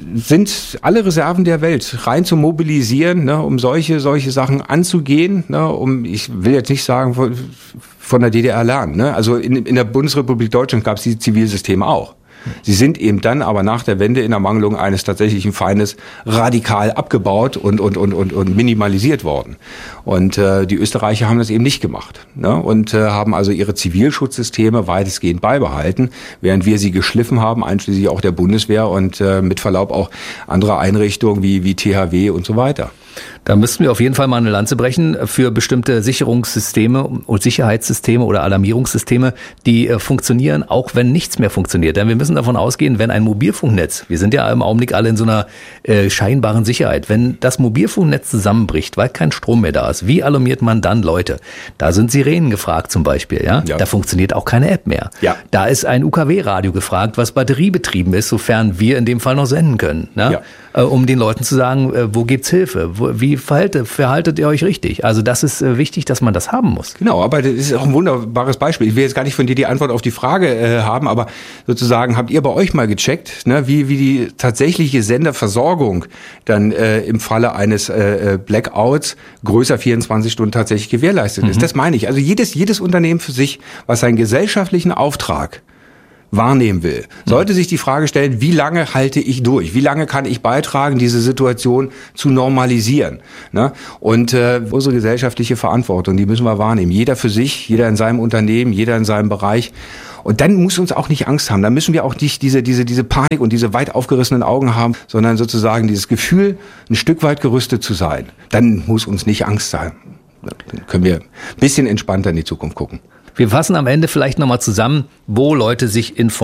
sind alle Reserven der Welt rein zu mobilisieren, ne, um solche Sachen anzugehen, ne, ich will jetzt nicht sagen von der DDR lernen, ne, also in der Bundesrepublik Deutschland gab es die Zivilsysteme auch. Sie sind eben dann aber nach der Wende in Ermangelung eines tatsächlichen Feindes radikal abgebaut und minimalisiert worden. Und die Österreicher haben das eben nicht gemacht, ne? Und haben also ihre Zivilschutzsysteme weitestgehend beibehalten, während wir sie geschliffen haben, einschließlich auch der Bundeswehr und mit Verlaub auch andere Einrichtungen wie THW und so weiter. Da müssten wir auf jeden Fall mal eine Lanze brechen für bestimmte Sicherungssysteme und Sicherheitssysteme oder Alarmierungssysteme, die funktionieren, auch wenn nichts mehr funktioniert. Denn wir müssen davon ausgehen, wenn ein Mobilfunknetz, wir sind ja im Augenblick alle in so einer scheinbaren Sicherheit, wenn das Mobilfunknetz zusammenbricht, weil kein Strom mehr da ist, wie alarmiert man dann Leute? Da sind Sirenen gefragt zum Beispiel, ja? Da funktioniert auch keine App mehr. Ja. Da ist ein UKW-Radio gefragt, was batteriebetrieben ist, sofern wir in dem Fall noch senden können, ne? Um den Leuten zu sagen, wo gibt's Hilfe? Wie verhaltet ihr euch richtig? Also das ist wichtig, dass man das haben muss. Genau, aber das ist auch ein wunderbares Beispiel. Ich will jetzt gar nicht von dir die Antwort auf die Frage haben, aber sozusagen habt ihr bei euch mal gecheckt, ne, wie die tatsächliche Senderversorgung dann im Falle eines Blackouts größer 24 Stunden tatsächlich gewährleistet ist. Das meine ich. Also jedes Unternehmen für sich, was seinen gesellschaftlichen Auftrag wahrnehmen will, sollte sich die Frage stellen, wie lange halte ich durch? Wie lange kann ich beitragen, diese Situation zu normalisieren? Ne? Und unsere gesellschaftliche Verantwortung, die müssen wir wahrnehmen. Jeder für sich, jeder in seinem Unternehmen, jeder in seinem Bereich. Und dann muss uns auch nicht Angst haben. Dann müssen wir auch nicht diese Panik und diese weit aufgerissenen Augen haben, sondern sozusagen dieses Gefühl, ein Stück weit gerüstet zu sein. Dann muss uns nicht Angst sein. Dann können wir ein bisschen entspannter in die Zukunft gucken. Wir fassen am Ende vielleicht nochmal zusammen, wo Leute sich informieren.